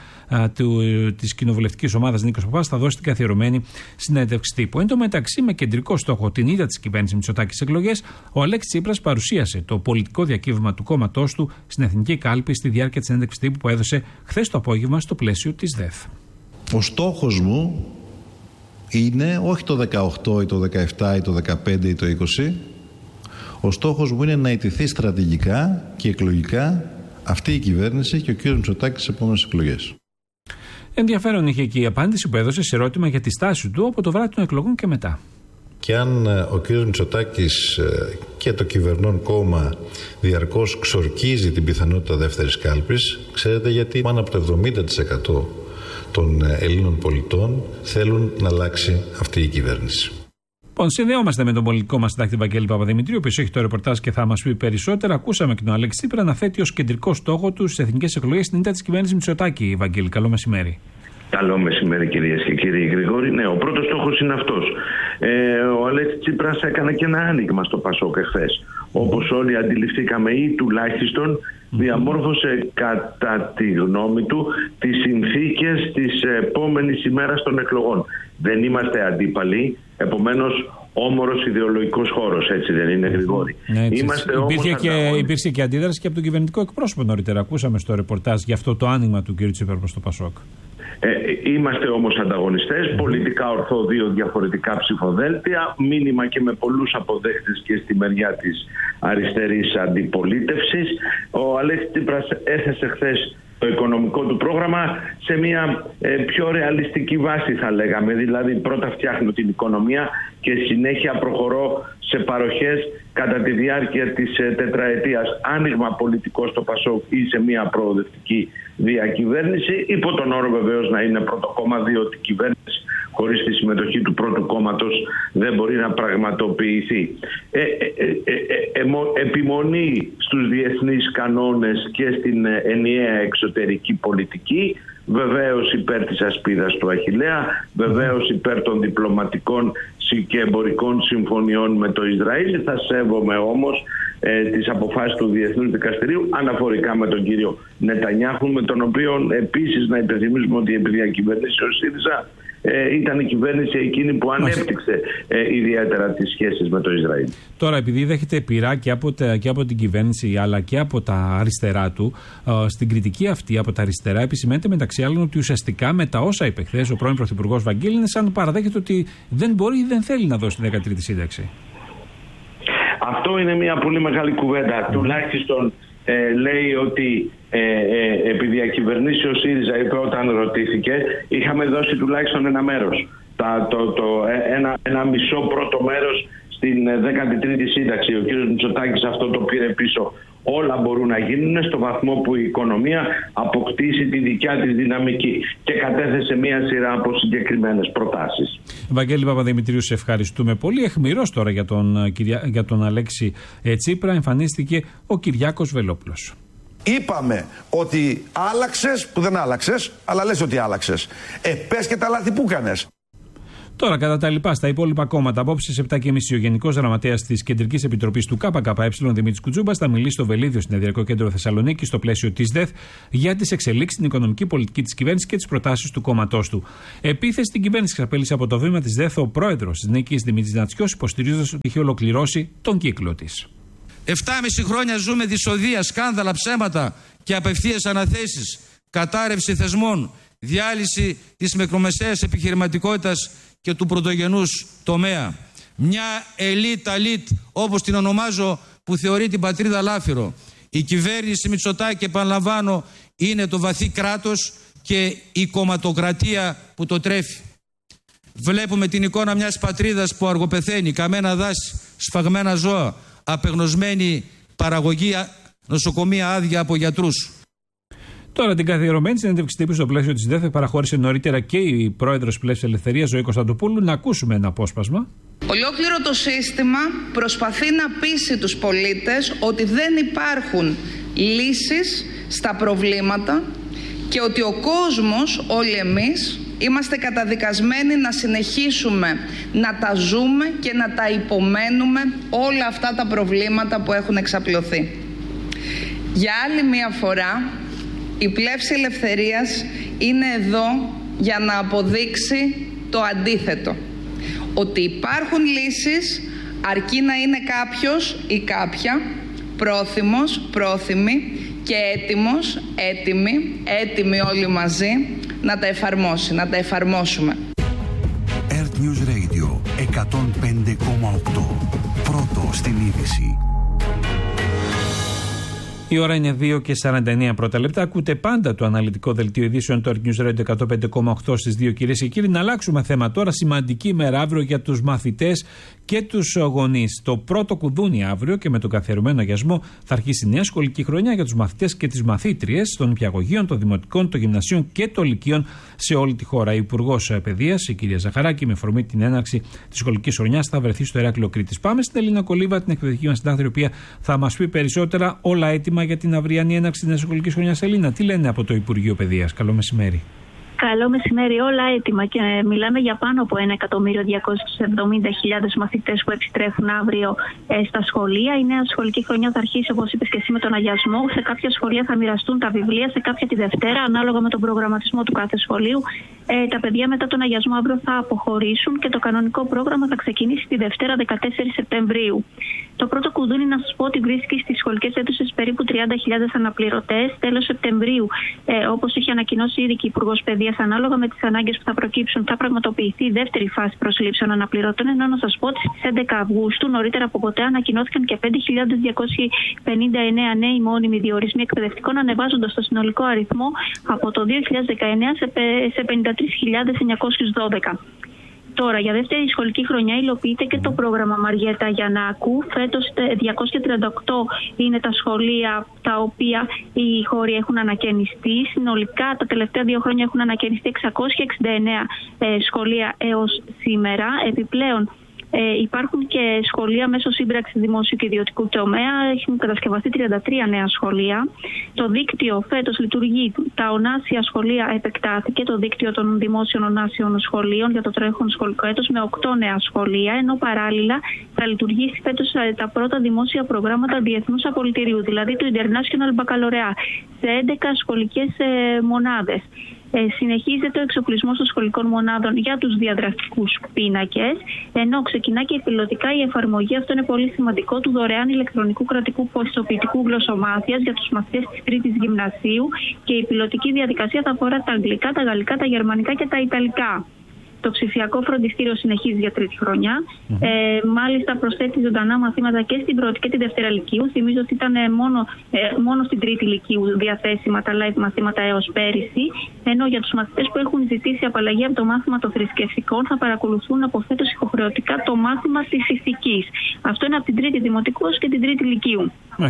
S2: της κοινοβουλευτικής ομάδας Νίκος Παπάς θα δώσει την καθιερωμένη συνέντευξη τύπου. Εν τω μεταξύ, με κεντρικό στόχο την ήττα της κυβέρνησης Μητσοτάκη στις εκλογές, ο Αλέξης Τσίπρας παρουσίασε το πολιτικό διακύβευμα του κόμματός του στην Εθνική Κάλπη στη διάρκεια της συνέντευξης τύπου που έδωσε χθες το απόγευμα στο πλαίσιο της ΔΕΘ.
S11: Ο στόχος μου είναι όχι το δεκαοκτώ ή το δεκαεπτά ή το δεκαπέντε ή το είκοσι. Ο στόχος μου είναι να ιτηθεί στρατηγικά και εκλογικά αυτή η κυβέρνηση και ο κ. Μητσοτάκης στις επόμενες εκλογές.
S2: Ενδιαφέρον είχε και η απάντηση που έδωσε σε ερώτημα για τη στάση του από το βράδυ των εκλογών και μετά.
S11: Και αν ο κ. Μητσοτάκης και το κυβερνών κόμμα διαρκώς ξορκίζει την πιθανότητα δεύτερης κάλπης, ξέρετε γιατί πάνω από το εβδομήντα τοις εκατό των Ελλήνων πολιτών θέλουν να αλλάξει αυτή η κυβέρνηση.
S2: Λοιπόν, συνδεόμαστε με τον πολιτικό μας συντάκτη Βαγγέλη Παπαδημητρίου, ο οποίος έχει το ρεπορτάζ και θα μας πει περισσότερα. Ακούσαμε και τον Αλέξη Τσίπρα να θέτει ως κεντρικό στόχο του στις εθνικές εκλογές την ήττα της κυβέρνησης Μητσοτάκη. Βαγγέλη, καλό μεσημέρι.
S9: Καλό μεσημέρι, κυρίες και κύριοι. Γρηγόρη, ναι, ο πρώτος στόχος είναι αυτός. Ε, ο Αλέξης Τσίπρας έκανε και ένα άνοιγμα στο Πασόκ εχθές. Όπως όλοι αντιληφθήκαμε, ή τουλάχιστον διαμόρφωσε κατά τη γνώμη του τις συνθήκες της επόμενης ημέρας των εκλογών. Δεν είμαστε αντίπαλοι, επομένως όμορος ιδεολογικός χώρος, έτσι δεν είναι, Γρηγόρη?
S2: Ναι, Είμαστε υπήρχε, και, υπήρξε και αντίδραση και από τον κυβερνητικό εκπρόσωπο νωρίτερα. Ακούσαμε στο ρεπορτάζ για αυτό το άνοιγμα του κ. Τσίπρα προς το Πασόκ.
S9: Ε, είμαστε όμως ανταγωνιστές, mm. πολιτικά ορθό, δύο διαφορετικά ψηφοδέλτια, μήνυμα και με πολλούς αποδέχτες και στη μεριά της αριστερής αντιπολίτευσης. Ο Αλέξης Τσίπρας έθεσε χθες το οικονομικό του πρόγραμμα σε μια ε, πιο ρεαλιστική βάση, θα λέγαμε. Δηλαδή πρώτα φτιάχνω την οικονομία και συνέχεια προχωρώ σε παροχές κατά τη διάρκεια της ε, τετραετίας. Άνοιγμα πολιτικό στο Πασόκ ή σε μια προοδευτική διακυβέρνηση, υπό τον όρο βεβαίως να είναι πρώτο κόμμα, διότι η κυβέρνηση χωρίς τη συμμετοχή του πρώτου κόμματος δεν μπορεί να πραγματοποιηθεί. Ε, ε, ε, ε, ε, ε, επιμονή στους διεθνείς κανόνες και στην ενιαία εξωτερική πολιτική, βεβαίως υπέρ της ασπίδας του Αχιλλέα, βεβαίως υπέρ των διπλωματικών και εμπορικών συμφωνιών με το Ισραήλ. Θα σέβομαι όμως ε, τις αποφάσεις του Διεθνούς Δικαστηρίου αναφορικά με τον κύριο Νετανιάχου, με τον οποίο επίσης να υπενθυμίσουμε ότι επί διακυβέρνηση ο ΣΥΡΙΖΑ Ε, ήταν η κυβέρνηση εκείνη που ανέπτυξε ε, ιδιαίτερα τις σχέσεις με το Ισραήλ.
S2: Τώρα, επειδή δέχεται πειρά και από, τα, και από την κυβέρνηση αλλά και από τα αριστερά του, ε, στην κριτική αυτή από τα αριστερά επισημαίνεται μεταξύ άλλων ότι ουσιαστικά με τα όσα είπε χθες ο πρώην Πρωθυπουργός Βαγγέλη είναι σαν να παραδέχεται ότι δεν μπορεί ή δεν θέλει να δώσει την δεκατρίτη σύνταξη.
S9: Αυτό είναι μια πολύ μεγάλη κουβέντα. Mm. Τουλάχιστον ε, λέει ότι Ε, ε, επί διακυβερνήσει ο ΣΥΡΙΖΑ, είπε όταν ρωτήθηκε, είχαμε δώσει τουλάχιστον ένα μέρος. Τα, το, το, ένα, ένα μισό πρώτο μέρος στην δέκατη τρίτη σύνταξη. Ο κ. Μητσοτάκης αυτό το πήρε πίσω. Όλα μπορούν να γίνουν στο βαθμό που η οικονομία αποκτήσει τη δικιά της δυναμική, και κατέθεσε μία σειρά από συγκεκριμένες προτάσεις.
S2: Βαγγέλη Παπαδημητρίου, σε ευχαριστούμε πολύ. Αιχμηρός τώρα για τον, για τον Αλέξη Τσίπρα εμφανίστηκε ο Κυριάκος Βελόπουλος.
S12: Είπαμε ότι άλλαξες που δεν άλλαξες, αλλά λες ότι άλλαξες. Ε, πες και τα λάθη που κάνες.
S2: Τώρα, κατά τα λοιπά, στα υπόλοιπα κόμματα, απόψε σε επτά και μισή ο Γενικός Γραμματέας της Κεντρικής Επιτροπής του ΚΚΕ, Δημήτρης Κουτσούμπας, θα μιλήσει στο Βελίδιο Συνεδριακό Κέντρο Θεσσαλονίκη, στο πλαίσιο της ΔΕΘ, για τις εξελίξεις στην οικονομική πολιτική της κυβέρνησης και τις προτάσεις του κόμματός του. Επίθεση στην κυβέρνηση εξαπέλυσε από το βήμα της ΔΕΘ ο πρόεδρος της Νίκης, Δημήτρης Νατσιός, υποστηρίζοντας ότι είχε ολοκληρώσει τον κύκλο της.
S13: Εφτάμισι χρόνια ζούμε δυσοδεία, σκάνδαλα, ψέματα και απευθείας αναθέσεις, κατάρρευση θεσμών, διάλυση της μικρομεσαίας επιχειρηματικότητας και του πρωτογενούς τομέα. Μια ελίτ αλίτ, όπως την ονομάζω, που θεωρεί την πατρίδα λάφυρο. Η κυβέρνηση Μητσοτάκη, επαναλαμβάνω, είναι το βαθύ κράτος και η κομματοκρατία που το τρέφει. Βλέπουμε την εικόνα μιας πατρίδας που αργοπεθαίνει, καμένα δάση, σφαγμένα ζώα, απεγνωσμένη παραγωγή, νοσοκομεία άδεια από γιατρούς.
S2: Τώρα, την καθιερωμένη συνέντευξη τύπου στο πλαίσιο της ΔΕΘ παραχώρησε νωρίτερα και η πρόεδρος της Πλεύσης Ελευθερίας, Ζωή Κωνσταντοπούλου. Να ακούσουμε ένα απόσπασμα.
S14: Ολόκληρο το σύστημα προσπαθεί να πείσει τους πολίτες ότι δεν υπάρχουν λύσεις στα προβλήματα και ότι ο κόσμος, όλοι εμείς, είμαστε καταδικασμένοι να συνεχίσουμε να τα ζούμε και να τα υπομένουμε όλα αυτά τα προβλήματα που έχουν εξαπλωθεί. Για άλλη μία φορά, η Πλεύση Ελευθερίας είναι εδώ για να αποδείξει το αντίθετο. Ότι υπάρχουν λύσεις, αρκεί να είναι κάποιος ή κάποια πρόθυμος, πρόθυμη και έτοιμος, έτοιμοι, έτοιμοι όλοι μαζί να τα εφαρμόσει, να τα εφαρμόσουμε.
S8: Earth News Radio εκατόν πέντε κόμμα οκτώ. Πρώτο στην είδηση.
S2: Η ώρα είναι δύο και σαράντα εννέα πρώτα λεπτά. Ακούτε πάντα το αναλυτικό δελτίο ειδήσεων του Earth News Radio εκατόν πέντε κόμμα οκτώ στις δύο, κυρίες και κύριοι. Να αλλάξουμε θέμα τώρα. Σημαντική ημέρα αύριο για τους μαθητές και τους γονείς. Το πρώτο κουδούνι αύριο και με τον καθιερωμένο αγιασμό θα αρχίσει η νέα σχολική χρονιά για τους μαθητές και τις μαθήτριες των νηπιαγωγείων, των δημοτικών, των γυμνασίων και των λυκείων σε όλη τη χώρα. Η Υπουργός Παιδείας, η κυρία Ζαχαράκη, με αφορμή την έναρξη της σχολικής χρονιάς, θα βρεθεί στο Ηράκλειο Κρήτης. Πάμε στην Ελίνα Κολίβα, την εκπαιδευτική μας συντάκτρια, η οποία θα μας πει περισσότερα. Όλα έτοιμα για την αυριανή έναρξη της νέας σχολικής χρονιάς. Ελίνα, τι λένε από το Υπουργείο Παιδείας? Καλό μεσημέρι.
S15: Καλό μεσημέρι, όλα έτοιμα και μιλάμε για πάνω από ένα εκατομμύριο διακόσιες εβδομήντα χιλιάδες μαθητές που επιστρέφουν αύριο ε, στα σχολεία. Η νέα σχολική χρονιά θα αρχίσει, όπως είπες και εσύ, με τον αγιασμό. Σε κάποια σχολεία θα μοιραστούν τα βιβλία, σε κάποια τη Δευτέρα, ανάλογα με τον προγραμματισμό του κάθε σχολείου. Ε, τα παιδιά μετά τον αγιασμό αύριο θα αποχωρήσουν και το κανονικό πρόγραμμα θα ξεκινήσει τη Δευτέρα δεκατέσσερις Σεπτεμβρίου. Το πρώτο κουδούνι, να σας πω ότι βρίσκει στις σχολικές αίθουσες περίπου τριάντα χιλιάδες αναπληρωτές. Τέλος Σεπτεμβρίου, ε, όπως είχε ανακοινώσει ήδη και η Υπουργός Παιδείας, ανάλογα με τις ανάγκες που θα προκύψουν, θα πραγματοποιηθεί η δεύτερη φάση προσλήψεων αναπληρωτών. Ενώ να σας πω ότι στις έντεκα Αυγούστου, νωρίτερα από ποτέ, ανακοινώθηκαν και πέντε χιλιάδες διακόσιοι πενήντα εννέα νέοι μόνιμοι διορισμοί εκπαιδευτικών, ανεβάζοντας το συνολικό αριθμό από το δύο χιλιάδες δεκαεννέα σε πενήντα τρεις χιλιάδες εννιακόσιους δώδεκα. Τώρα, για δεύτερη σχολική χρονιά υλοποιείται και το πρόγραμμα Μαριέτα Γιαννάκου. Φέτος διακόσια τριάντα οκτώ είναι τα σχολεία τα οποία οι χώροι έχουν ανακαινιστεί. Συνολικά τα τελευταία δύο χρόνια έχουν ανακαινιστεί εξακόσια εξήντα εννέα ε, σχολεία έως σήμερα. Επιπλέον, Ε, υπάρχουν και σχολεία μέσω σύμπραξη δημόσιου και ιδιωτικού τομέα. Έχουν κατασκευαστεί τριάντα τρία νέα σχολεία. Το δίκτυο φέτος λειτουργεί. Τα ονάσια σχολεία επεκτάθηκε, το δίκτυο των δημόσιων ονάσιων σχολείων για το τρέχον σχολικό έτος, με οκτώ νέα σχολεία. Ενώ παράλληλα θα λειτουργήσει φέτος τα πρώτα δημόσια προγράμματα διεθνούς απολυτηρίου, δηλαδή το International Baccalaureate, σε έντεκα σχολικές ε, μονάδες. Ε, συνεχίζεται ο εξοπλισμός των σχολικών μονάδων για τους διαδραστικούς πίνακες, ενώ ξεκινά και πιλωτικά η εφαρμογή, αυτό είναι πολύ σημαντικό, του δωρεάν ηλεκτρονικού κρατικού πιστοποιητικού γλωσσομάθειας για τους μαθητές της τρίτης γυμνασίου, και η πιλωτική διαδικασία θα αφορά τα αγγλικά, τα γαλλικά, τα γερμανικά και τα ιταλικά. Το ψηφιακό φροντιστήριο συνεχίζει για τρίτη χρονιά. Mm-hmm. Ε, μάλιστα προσθέτει ζωντανά μαθήματα και στην πρώτη και τη δευτέρα λυκείου. Θυμίζω ότι ήταν μόνο, ε, μόνο στην τρίτη λυκείου διαθέσιμα τα live μαθήματα έως πέρυσι. Ενώ για τους μαθητές που έχουν ζητήσει απαλλαγή από το μάθημα των θρησκευτικών θα παρακολουθούν από φέτος υποχρεωτικά το μάθημα της ηθικής. Αυτό είναι από την τρίτη δημοτικού και την τρίτη λυκείου.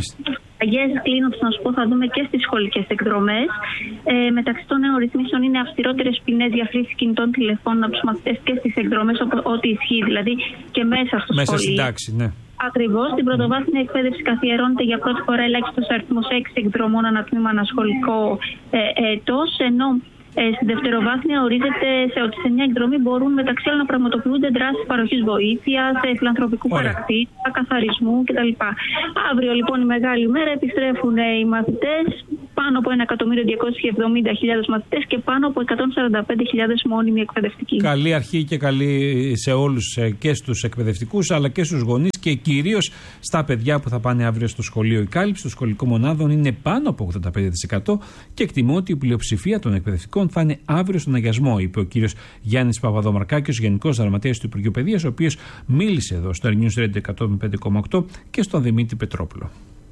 S15: Αγιές κλείνοντας, να σου πω, θα δούμε και στις σχολικές εκδρομές. Ε, μεταξύ των νέων ρυθμίσεων είναι αυστηρότερες ποινές για χρήση κινητών τηλεφώνων από τους μαθητές και στις εκδρομές, ό,τι ισχύει δηλαδή και μέσα στο
S2: μέσα
S15: σχολείο.
S2: Μέσα στην τάξη, ναι.
S15: Ακριβώς. Στην πρωτοβάθμια εκπαίδευση καθιερώνεται για πρώτη φορά ελάχιστος αριθμός έξι εκδρομών ανατμήμα ανασχολικό ε, έτος, ενώ Ε, στη δευτεροβάθμια ορίζεται σε ότι σε μια εκδρομή μπορούν μεταξύ άλλων να πραγματοποιούνται δράσεις παροχής βοήθειας, φιλανθρωπικού χαρακτήρα, καθαρισμού κτλ. Αύριο λοιπόν η μεγάλη μέρα επιστρέφουν οι μαθητές, πάνω από ένα εκατομμύριο διακόσιες εβδομήντα χιλιάδες μαθητές και πάνω από εκατόν σαράντα πέντε χιλιάδες μόνιμοι εκπαιδευτικοί.
S2: Καλή αρχή και καλή σε όλους, και στους εκπαιδευτικούς αλλά και στους γονείς και κυρίως στα παιδιά που θα πάνε αύριο στο σχολείο. Η κάλυψη των σχολικών μονάδων είναι πάνω από ογδόντα πέντε τοις εκατό και εκτιμώ ότι η πλειοψηφία των εκπαιδευτικών θα είναι αύριο στον αγιασμό, είπε ο κύριος Γιάννης Παπαδομαρκάκης, Γενικός Γραμματέας του Υπουργείου Παιδείας, ο οποίος μίλησε εδώ στο News Radio εκατόν πέντε κόμμα οκτώ και στον Δημήτρη Πετρόπουλο.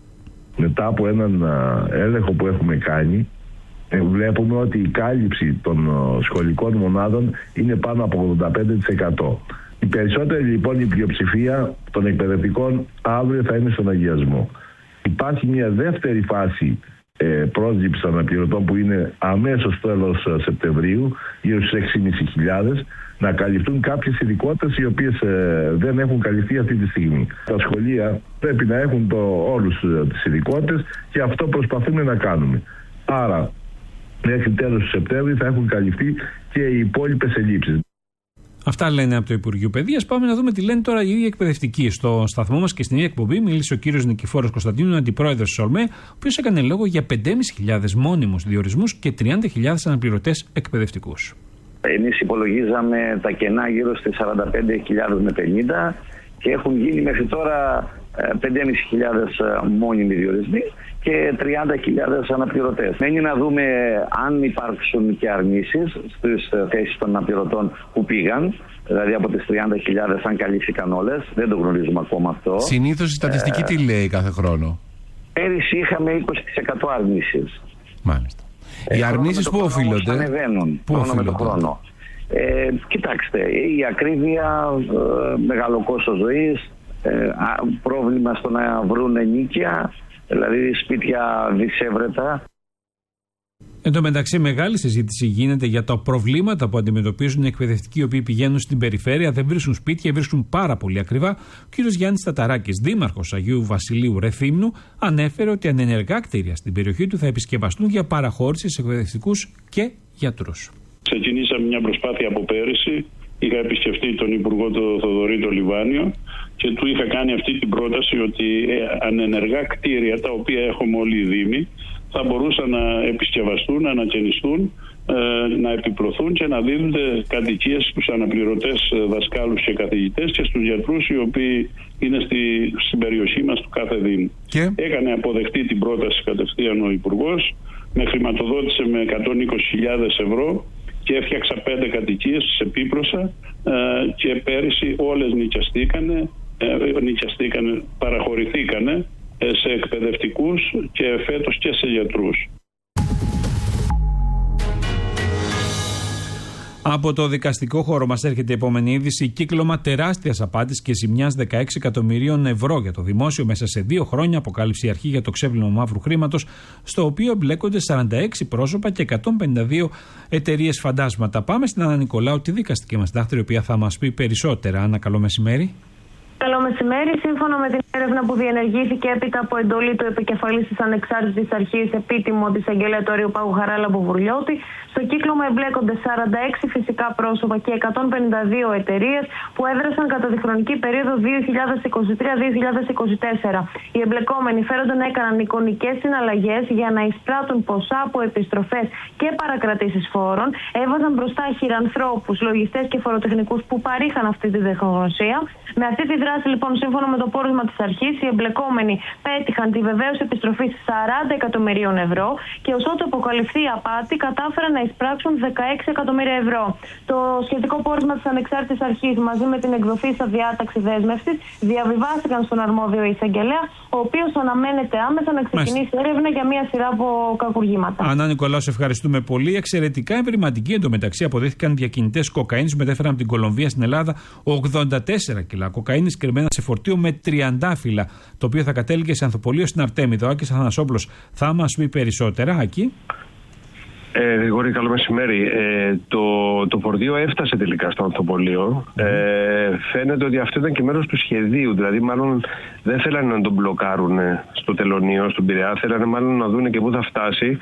S16: Μετά από έναν έλεγχο που έχουμε κάνει, βλέπουμε ότι η κάλυψη των σχολικών μονάδων είναι πάνω από ογδόντα πέντε τοις εκατό. Οι περισσότεροι λοιπόν, η πλειοψηφία των εκπαιδευτικών αύριο θα είναι στον αγιασμό. Υπάρχει μια δεύτερη φάση ε, πρόσληψης αναπληρωτών που είναι αμέσως τέλος Σεπτεμβρίου, γύρω στους έξι χιλιάδες πεντακόσιες, να καλυφθούν κάποιες ειδικότητες οι οποίες ε, δεν έχουν καλυφθεί αυτή τη στιγμή. Τα σχολεία πρέπει να έχουν το, όλους ε, τις ειδικότητες και αυτό προσπαθούμε να κάνουμε. Άρα μέχρι τέλος του Σεπτέμβρη θα έχουν καλυφθεί και οι υπόλοιπες ελλείψεις.
S2: Αυτά λένε από το Υπουργείο Παιδείας. Πάμε να δούμε τι λένε τώρα οι ίδιοι εκπαιδευτικοί. Στο σταθμό μας και στην ίδια εκπομπή μίλησε ο κύριος Νικηφόρος Κωνσταντίνου, αντιπρόεδρος της ΟΛΜΕ, ο οποίος έκανε λόγο για πεντέμισι χιλιάδες μόνιμους διορισμούς και τριάντα χιλιάδες αναπληρωτές εκπαιδευτικούς.
S17: Εμείς υπολογίζαμε τα κενά γύρω στις σαράντα πέντε χιλιάδες με πενήντα και έχουν γίνει μέχρι τώρα πεντέμισι χιλιάδες μόνιμοι διορισμοί και τριάντα χιλιάδες αναπληρωτές. Μένει να δούμε αν υπάρξουν και αρνήσεις στις θέσεις των αναπληρωτών που πήγαν, δηλαδή από τις τριάντα χιλιάδες αν καλύφθηκαν όλες. Δεν το γνωρίζουμε ακόμα αυτό.
S18: Συνήθως η στατιστική ε, τι λέει κάθε χρόνο?
S17: Πέρυσι είχαμε είκοσι τοις εκατό αρνήσεις.
S18: Μάλιστα. Οι αρνήσεις πού οφείλονται?
S17: Ανεβαίνουν
S18: πού
S17: χρόνο με το χρόνο. Ε, κοιτάξτε, η ακρίβεια, ε, μεγάλο κόστος ζωής, ε, πρόβλημα στο να βρουν ενοίκια, δηλαδή σπίτια δυσέβρετα.
S2: Εν τω μεταξύ, μεγάλη συζήτηση γίνεται για τα προβλήματα που αντιμετωπίζουν οι εκπαιδευτικοί οι οποίοι πηγαίνουν στην περιφέρεια, δεν βρίσκουν σπίτια, βρίσκουν πάρα πολύ ακριβά. Ο κύριος Γιάννης Ταταράκης, δήμαρχος Αγίου Βασιλείου Ρεθύμνου, ανέφερε ότι ανενεργά κτίρια στην περιοχή του θα επισκευαστούν για παραχώρηση σε εκπαιδευτικούς και γιατρούς.
S19: Ξεκινήσαμε μια προσπάθεια από πέρυσι. Είχα επισκεφτεί τον Υπουργό τον Θοδωρή το Λιβάνιο και του είχα κάνει αυτή την πρόταση ότι ανενεργά κτίρια τα οποία έχουμε όλοι οι δήμοι θα μπορούσαν να επισκευαστούν, να ανακαινιστούν, να επιπλωθούν και να δίνονται κατοικίες στους αναπληρωτές δασκάλους και καθηγητές και στους γιατρούς οι οποίοι είναι στη, στην περιοχή μας του κάθε δήμου. Και? Έκανε αποδεκτή την πρόταση κατευθείαν ο Υπουργός, με χρηματοδότησε με εκατόν είκοσι χιλιάδες ευρώ και έφτιαξα πέντε κατοικίες σε Πίπροσα και πέρυσι όλες νοικιαστήκανε, νοικιαστήκανε παραχωρηθήκανε σε εκπαιδευτικούς και φέτος και σε γιατρούς.
S2: Από το δικαστικό χώρο μας έρχεται η επόμενη είδηση. Κύκλωμα τεράστιας απάτης και ζημιάς δεκαέξι εκατομμυρίων ευρώ για το δημόσιο μέσα σε δύο χρόνια. Αποκάλυψε η αρχή για το ξέπλυμα μαύρου χρήματος, στο οποίο εμπλέκονται σαράντα έξι πρόσωπα και εκατόν πενήντα δύο εταιρείες φαντάσματα. Πάμε στην Άννα Νικολάου, τη δικαστική μας συντάκτρια, η οποία θα μας πει περισσότερα. Άννα, καλό μεσημέρι.
S20: Καλό μεσημέρι. Σύμφωνα με την έρευνα που διενεργήθηκε έπειτα από εντολή του επικεφαλής της Ανεξάρτητης Αρχής, επίτιμο της εισαγγελέα του Αριοπάγου Χαράλα Μποβουρλιώτη, στο κύκλωμα εμπλέκονται σαράντα έξι φυσικά πρόσωπα και εκατόν πενήντα δύο εταιρείες που έδρασαν κατά τη χρονική περίοδο δύο χιλιάδες είκοσι τρία με δύο χιλιάδες είκοσι τέσσερα. Οι εμπλεκόμενοι φέρονται να έκαναν εικονικές συναλλαγές για να εισπράττουν ποσά από επιστροφές και παρακρατήσεις φόρων, έβαζαν μπροστά χειρανθρώπους, λογιστές και φοροτεχνικούς που παρήχαν αυτή τη τεχνογνωσία. Με αυτή τη δράση, λοιπόν, σύμφωνα με το πόρισμα της αρχής, οι εμπλεκόμενοι πέτυχαν τη βεβαίωση επιστροφής σαράντα εκατομμυρίων ευρώ και ως ότου αποκαλυφθεί η απάτη, κατάφεραν να εισπράξουν δεκαέξι εκατομμύρια ευρώ. Το σχετικό πόρισμα της Ανεξάρτητης Αρχής, μαζί με την εκδοχή στα διάταξη δέσμευσης, διαβιβάστηκαν στον αρμόδιο εισαγγελέα, ο οποίος αναμένεται άμεσα να ξεκινήσει Μάλιστα. έρευνα για μια σειρά από κακουργήματα.
S2: Ανά Νικολάου, σε ευχαριστούμε πολύ. Εξαιρετικά εμβληματικοί εντωμεταξύ αποδείχθηκαν διακινητές κοκαίνης που μετέφεραν από την Κολομβία στην Ελλάδα ογδόντα τέσσερα κιλά κοκαίνης κρυμμένα σε φορτίο με τριαντάφυλλα, το οποίο θα κατέληγε σε ανθοπολείο στην Αρτέμιδα. Ο Άκης Αθανασόπουλος θα μας πει περισσότερα. Άκη.
S21: Ε, Γρηγόρη, καλό μεσημέρι. Ε, το, το φορτίο έφτασε τελικά στο ανθοπολείο. Mm. Ε, φαίνεται ότι αυτό ήταν και μέρος του σχεδίου. Δηλαδή, μάλλον δεν θέλανε να τον μπλοκάρουν στο τελωνείο, στον Πειραιά. Θέλανε μάλλον να δουν και πού θα φτάσει.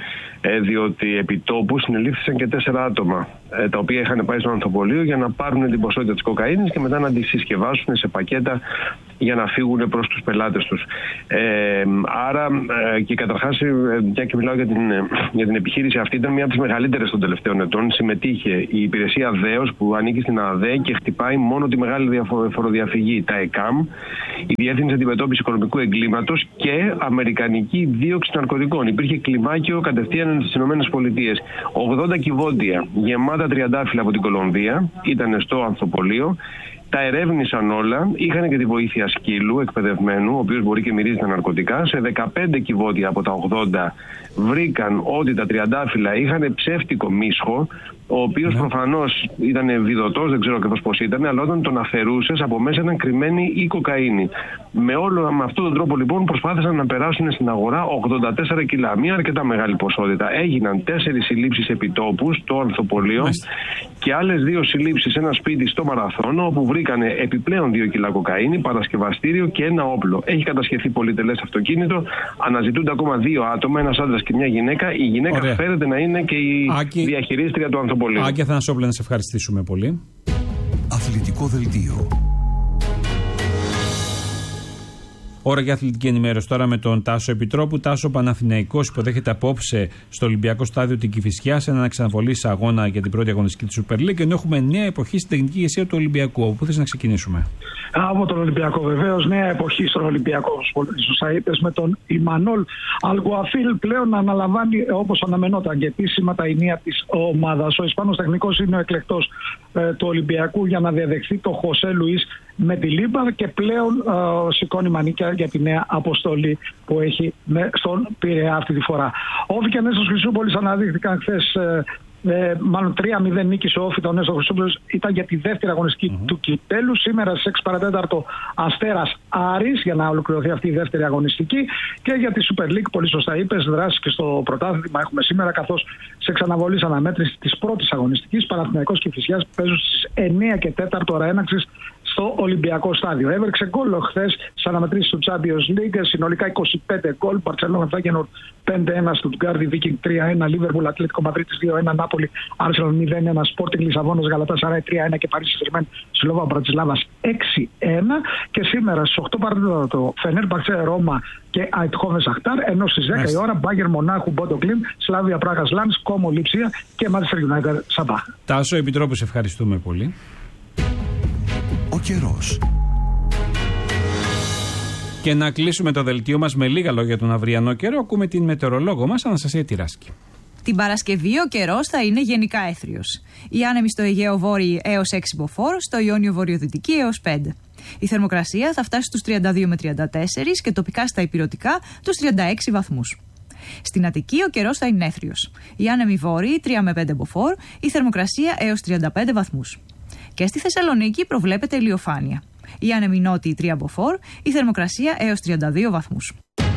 S21: Ε, διότι επί τόπου συνελήφθησαν και τέσσερα άτομα, ε, τα οποία είχαν πάει στο ανθοπολείο για να πάρουν την ποσότητα της κοκαίνης και μετά να τη συσκευάσουν σε πακέτα για να φύγουν προς τους πελάτες τους. Ε, άρα ε, και καταρχάς, ε, μια και μιλάω για την, ε, για την επιχείρηση αυτή, ήταν μια από τις μεγαλύτερες των τελευταίων ετών. Συμμετείχε η υπηρεσία ΔΕΟΣ που ανήκει στην ΑΔΕ και χτυπάει μόνο τη μεγάλη φοροδιαφυγή, τα ΕΚΑΜ, η Διεύθυνση Αντιμετώπισης Οικονομικού Εγκλήματος και Αμερικανική Δίωξη Ναρκωτικών. Υπήρχε κλιμάκιο κατευθείαν στις ΗΠΑ. ογδόντα κυβότια γεμάτα τριαντάφυλλα από την Κολομβία ήταν στο ανθοπολείο. Τα ερεύνησαν όλα, είχαν και τη βοήθεια σκύλου εκπαιδευμένου, ο οποίος μπορεί και μυρίζει τα ναρκωτικά. Σε δεκαπέντε κυβότια από τα ογδόντα βρήκαν ότι τα τριαντάφυλλα είχαν ψεύτικο μίσχο, ο οποίος προφανώς ήταν βιδωτός, δεν ξέρω ακριβώς πώς ήταν, αλλά όταν τον αφαιρούσες από μέσα ήταν κρυμμένη η κοκαίνη. Με όλο με αυτόν τον τρόπο λοιπόν προσπάθησαν να περάσουν στην αγορά ογδόντα τέσσερα κιλά, μια αρκετά μεγάλη ποσότητα. Έγιναν τέσσερις συλλήψεις επιτόπου στο ανθοπολείο και άλλες δύο συλλήψεις σε ένα σπίτι στο Μαραθώνο, όπου βρήκαν επιπλέον δύο κιλά κοκαίνη, παρασκευαστήριο και ένα όπλο. Έχει κατασχεθεί πολυτελές αυτοκίνητο, αναζητούνται ακόμα δύο άτομα, ένας άντρας και μια γυναίκα. Η γυναίκα Ωραία. φέρεται να είναι και η Άκη... διαχειρίστρια του ανθοπολείου.
S2: Άκη Αθανασόπουλε, να σε ευχαριστήσουμε πολύ.
S8: Αθλητικό δελτίο.
S2: Ώρα για αθλητική ενημέρωση τώρα με τον Τάσο Επιτρόπου. Τάσο, Παναθηναϊκός υποδέχεται απόψε στο Ολυμπιακό Στάδιο την Κηφισιά σε έναν εξαναβολή αγώνα για την πρώτη αγωνιστική του Super League. Ενώ έχουμε νέα εποχή στην τεχνική ηγεσία του Ολυμπιακού. Από πού θες να ξεκινήσουμε?
S1: Από τον Ολυμπιακό, βεβαίως. Νέα εποχή στον Ολυμπιακό. Σωστά είπες, με τον Ιμανόλ Αλγκουαφίλ πλέον να αναλαμβάνει όπως αναμενόταν και επίσημα τα ενία της ομάδας. Ο Ισπανός τεχνικός είναι ο εκλεκτός ε, του Ολυμπιακού για να διαδεχθεί τον Χωσέ Λουίς με τη Λίμπα και πλέον ε, σηκώνει μανίκια για τη νέα αποστολή που έχει με, στον Πειραιά αυτή τη φορά. Όφη και Νέστος Χρυσούπολης αναδείχθηκαν χθες, ε, ε, μάλλον τρία μηδέν νίκησε ο Όφη, τον Νέστο Χρυσούπολης, ήταν για τη δεύτερη αγωνιστική mm-hmm. του κυπέλου. Σήμερα στις έξι παρά τέταρτο Αστέρας Άρης για να ολοκληρωθεί αυτή η δεύτερη αγωνιστική. Και για τη Super League, πολύ σωστά είπες, δράσεις και στο πρωτάθλημα έχουμε σήμερα, καθώς σε εξαναβολής αναμέτρηση της πρώτης αγωνιστικής Παναθηναϊκός και Κηφισιάς παίζουν στις εννιά και τέσσερα ώρα έναξης στο Ολυμπιακό Στάδιο. Έβρεξε γκολ χθες στις αναμετρήσεις του Champions League, συνολικά είκοσι πέντε γκολ. Μπαρτσελόνα Φάγενορ πέντε ένα, Στουτγκάρδι Βίκινγκ τρία ένα, Λίβερπουλ Ατλέτικο Μαδρίτης δύο ένα, Νάπολη Άρσεναλ μηδέν ένα, Σπόρτινγκ Λισαβόνας Γαλατάσαράι τρία ένα και Παρίσι Σεν-Ζερμέν Σλόβα Μπρατισλάβας έξι ένα. Και σήμερα στις οκτώ παρά τέταρτο Φενέρμπαχτσε Ρώμα και Αιτχόβεν Σαχτάρ, ενώ στις δέκα η ώρα Μπάγερ Μονάχου Μπότο Κλιμ, Σλάβια Πράγας Λάνς, Κόμο Λιψία και Manchester United Σαμπάχ.
S2: Τάσο Επιτρόπου, σε ευχαριστούμε πολύ.
S8: Ο καιρός.
S2: Και να κλείσουμε το δελτίο μας με λίγα λόγια τον αυριανό καιρό. Ακούμε την μετεωρολόγο μας, Αναστασία Τυράσκη.
S22: Την Παρασκευή ο καιρός θα είναι γενικά έθριος. Οι άνεμοι στο Αιγαίο Βόρειο έως έξι μποφόρ, στο Ιόνιο Βορειοδυτική έως πέντε. Η θερμοκρασία θα φτάσει στους τριάντα δύο με τριάντα τέσσερα και τοπικά στα ηπειρωτικά τους τριάντα έξι βαθμούς. Στην Αττική ο καιρός θα είναι έθριος. Οι άνεμοι βόρειοι τρία με πέντε μποφόρ, η θερμοκρασία έως τριάντα πέντε βαθμούς. Και στη Θεσσαλονίκη προβλέπεται ηλιοφάνεια. Οι άνεμοι νότιοι τρία μποφόρ, η θερμοκρασία έως τριάντα δύο βαθμούς.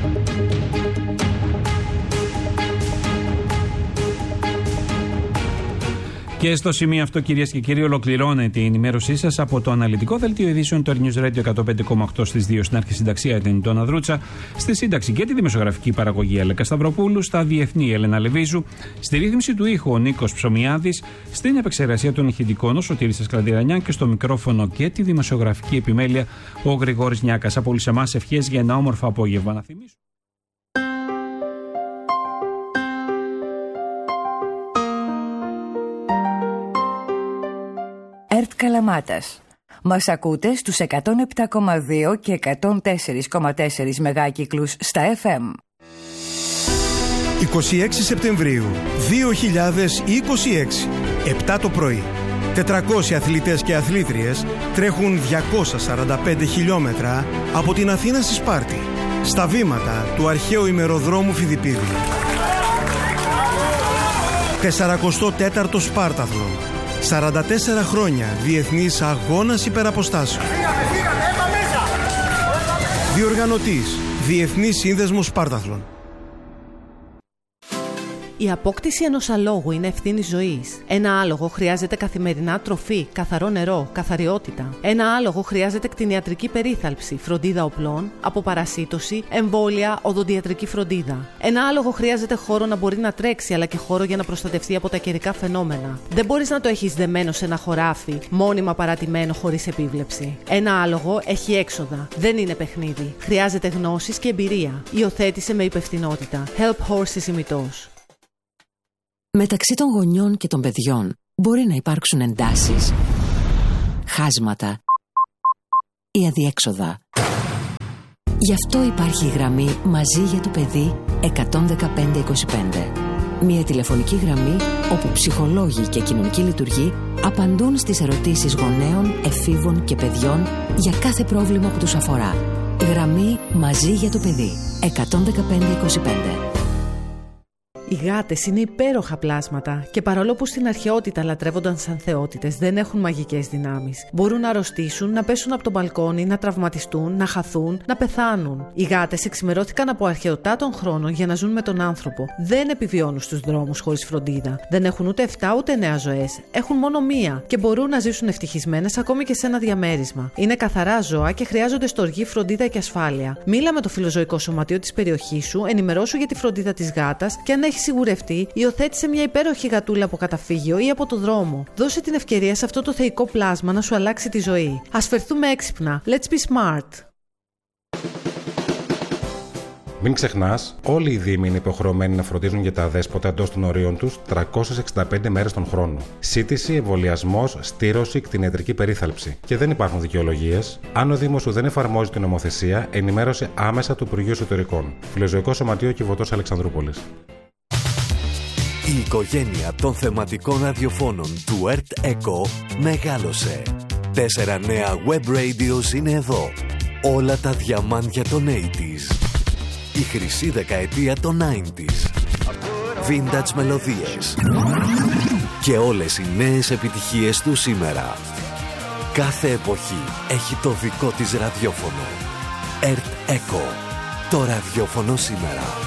S2: Και στο σημείο αυτό, κυρίες και κύριοι, ολοκληρώνεται η ενημέρωσή σας από το αναλυτικό δελτίο ειδήσεων του News Radio εκατόν πέντε κόμμα οκτώ στις δύο, στην αρχισυνταξία ήταν η Ντόνα Δρούτσα, στη σύνταξη και τη δημοσιογραφική παραγωγή Έλεκα Σταυροπούλου, στα διεθνή Έλενα Λεβίζου, στη ρύθμιση του ήχου ο Νίκος Ψωμιάδης, στην επεξεργασία των ηχητικών ο Σωτήρης Ασκλαντηρανιάν και στο μικρόφωνο και τη δημοσιογραφική επιμέλεια ο Γρηγόρης Νιάκας. Από όλους εμάς ευχές για ένα όμορφο απόγευμα. Να θυμίσω.
S23: ΕΡΤ Καλαμάτας. Μας ακούτε στους εκατόν επτά κόμμα δύο και εκατόν τέσσερα κόμμα τέσσερα μεγάκυκλους στα εφ εμ.
S24: είκοσι έξι Σεπτεμβρίου δύο χιλιάδες είκοσι έξι, επτά το πρωί. τετρακόσιοι αθλητές και αθλήτριες τρέχουν διακόσια σαράντα πέντε χιλιόμετρα από την Αθήνα στη Σπάρτη, στα βήματα του αρχαίου ημεροδρόμου Φιδιππίδη. σαραντά τέταρτο Σπάρταθλον. σαράντα τέσσερα χρόνια διεθνής αγώνας υπεραποστάσεων. Διοργανωτής Διεθνής Σύνδεσμος Σπάρταθλον.
S3: Η απόκτηση ενός αλόγου είναι ευθύνη ζωής. Ένα άλογο χρειάζεται καθημερινά τροφή, καθαρό νερό, καθαριότητα. Ένα άλογο χρειάζεται κτηνιατρική περίθαλψη, φροντίδα οπλών, αποπαρασίτωση, εμβόλια, οδοντιατρική φροντίδα. Ένα άλογο χρειάζεται χώρο να μπορεί να τρέξει, αλλά και χώρο για να προστατευτεί από τα καιρικά φαινόμενα. Δεν μπορείς να το έχεις δεμένο σε ένα χωράφι, μόνιμα παρατημένο χωρίς επίβλεψη. Ένα άλογο έχει έξοδα. Δεν είναι παιχνίδι. Χρειάζεται γνώσεις και εμπειρία. Υιοθέτησε με υπευθυνότητα. Help Horses ημιτός.
S4: Μεταξύ των γονιών και των παιδιών μπορεί να υπάρξουν εντάσεις, χάσματα ή αδιέξοδα. Γι' αυτό υπάρχει η γραμμή Μαζί για το παιδί εκατόν δεκαπέντε είκοσι πέντε. Μια τηλεφωνική γραμμή όπου ψυχολόγοι και κοινωνικοί λειτουργοί απαντούν στις ερωτήσεις γονέων, εφήβων και παιδιών για κάθε πρόβλημα που τους αφορά. Γραμμή Μαζί για το παιδί εκατόν δεκαπέντε είκοσι πέντε.
S3: Οι γάτες είναι υπέροχα πλάσματα και παρόλο που στην αρχαιότητα λατρεύονταν σαν θεότητες, δεν έχουν μαγικές δυνάμεις. Μπορούν να αρρωστήσουν, να πέσουν από το μπαλκόνι, να τραυματιστούν, να χαθούν, να πεθάνουν. Οι γάτες εξημερώθηκαν από αρχαιοτά των χρόνων για να ζουν με τον άνθρωπο. Δεν επιβιώνουν στους δρόμους χωρίς φροντίδα. Δεν έχουν ούτε εφτά ούτε εννέα ζωές. Έχουν μόνο μία και μπορούν να ζήσουν ευτυχισμένες ακόμη και σε ένα διαμέρισμα. Είναι καθαρά ζώα και χρειάζονται στοργή, φροντίδα και ασφάλεια. Μίλα με το φιλοζωικό σωματείο της περιοχής σου, ενημερώσου για τη φροντίδα της γάτας και αν έχει σιγουρευτεί, υιοθέτησε μια υπέροχη γατούλα από καταφύγιο ή από το δρόμο. Δώσε την ευκαιρία σε αυτό το θεϊκό πλάσμα να σου αλλάξει τη ζωή. Ας φερθούμε έξυπνα. Let's be smart.
S5: Μην ξεχνάς, όλοι οι δήμοι είναι υποχρεωμένοι να φροντίζουν για τα αδέσποτα εντός των ορίων τους τριακόσιες εξήντα πέντε μέρες τον χρόνο. Σύτηση, εμβολιασμός, στήρωση, κτηνιατρική περίθαλψη. Και δεν υπάρχουν δικαιολογίες. Αν ο Δήμος σου δεν εφαρμόζει την νομοθεσία, ενημέρωσε άμεσα το Υπουργείο Εσωτερικών. Φιλοζωικό Σωματείο Κιβωτός Αλεξανδρούπολης.
S6: Η οικογένεια των θεματικών ραδιοφώνων του Ερτ Εκο μεγάλωσε. Τέσσερα νέα web radios είναι εδώ. Όλα τα διαμάντια των ογδόντα. Η χρυσή δεκαετία των ενενήντα. Vintage μελωδίες. Και όλες οι νέες επιτυχίες του σήμερα. Κάθε εποχή έχει το δικό της ραδιόφωνο. Ερτ Εκο. Το ραδιόφωνο σήμερα.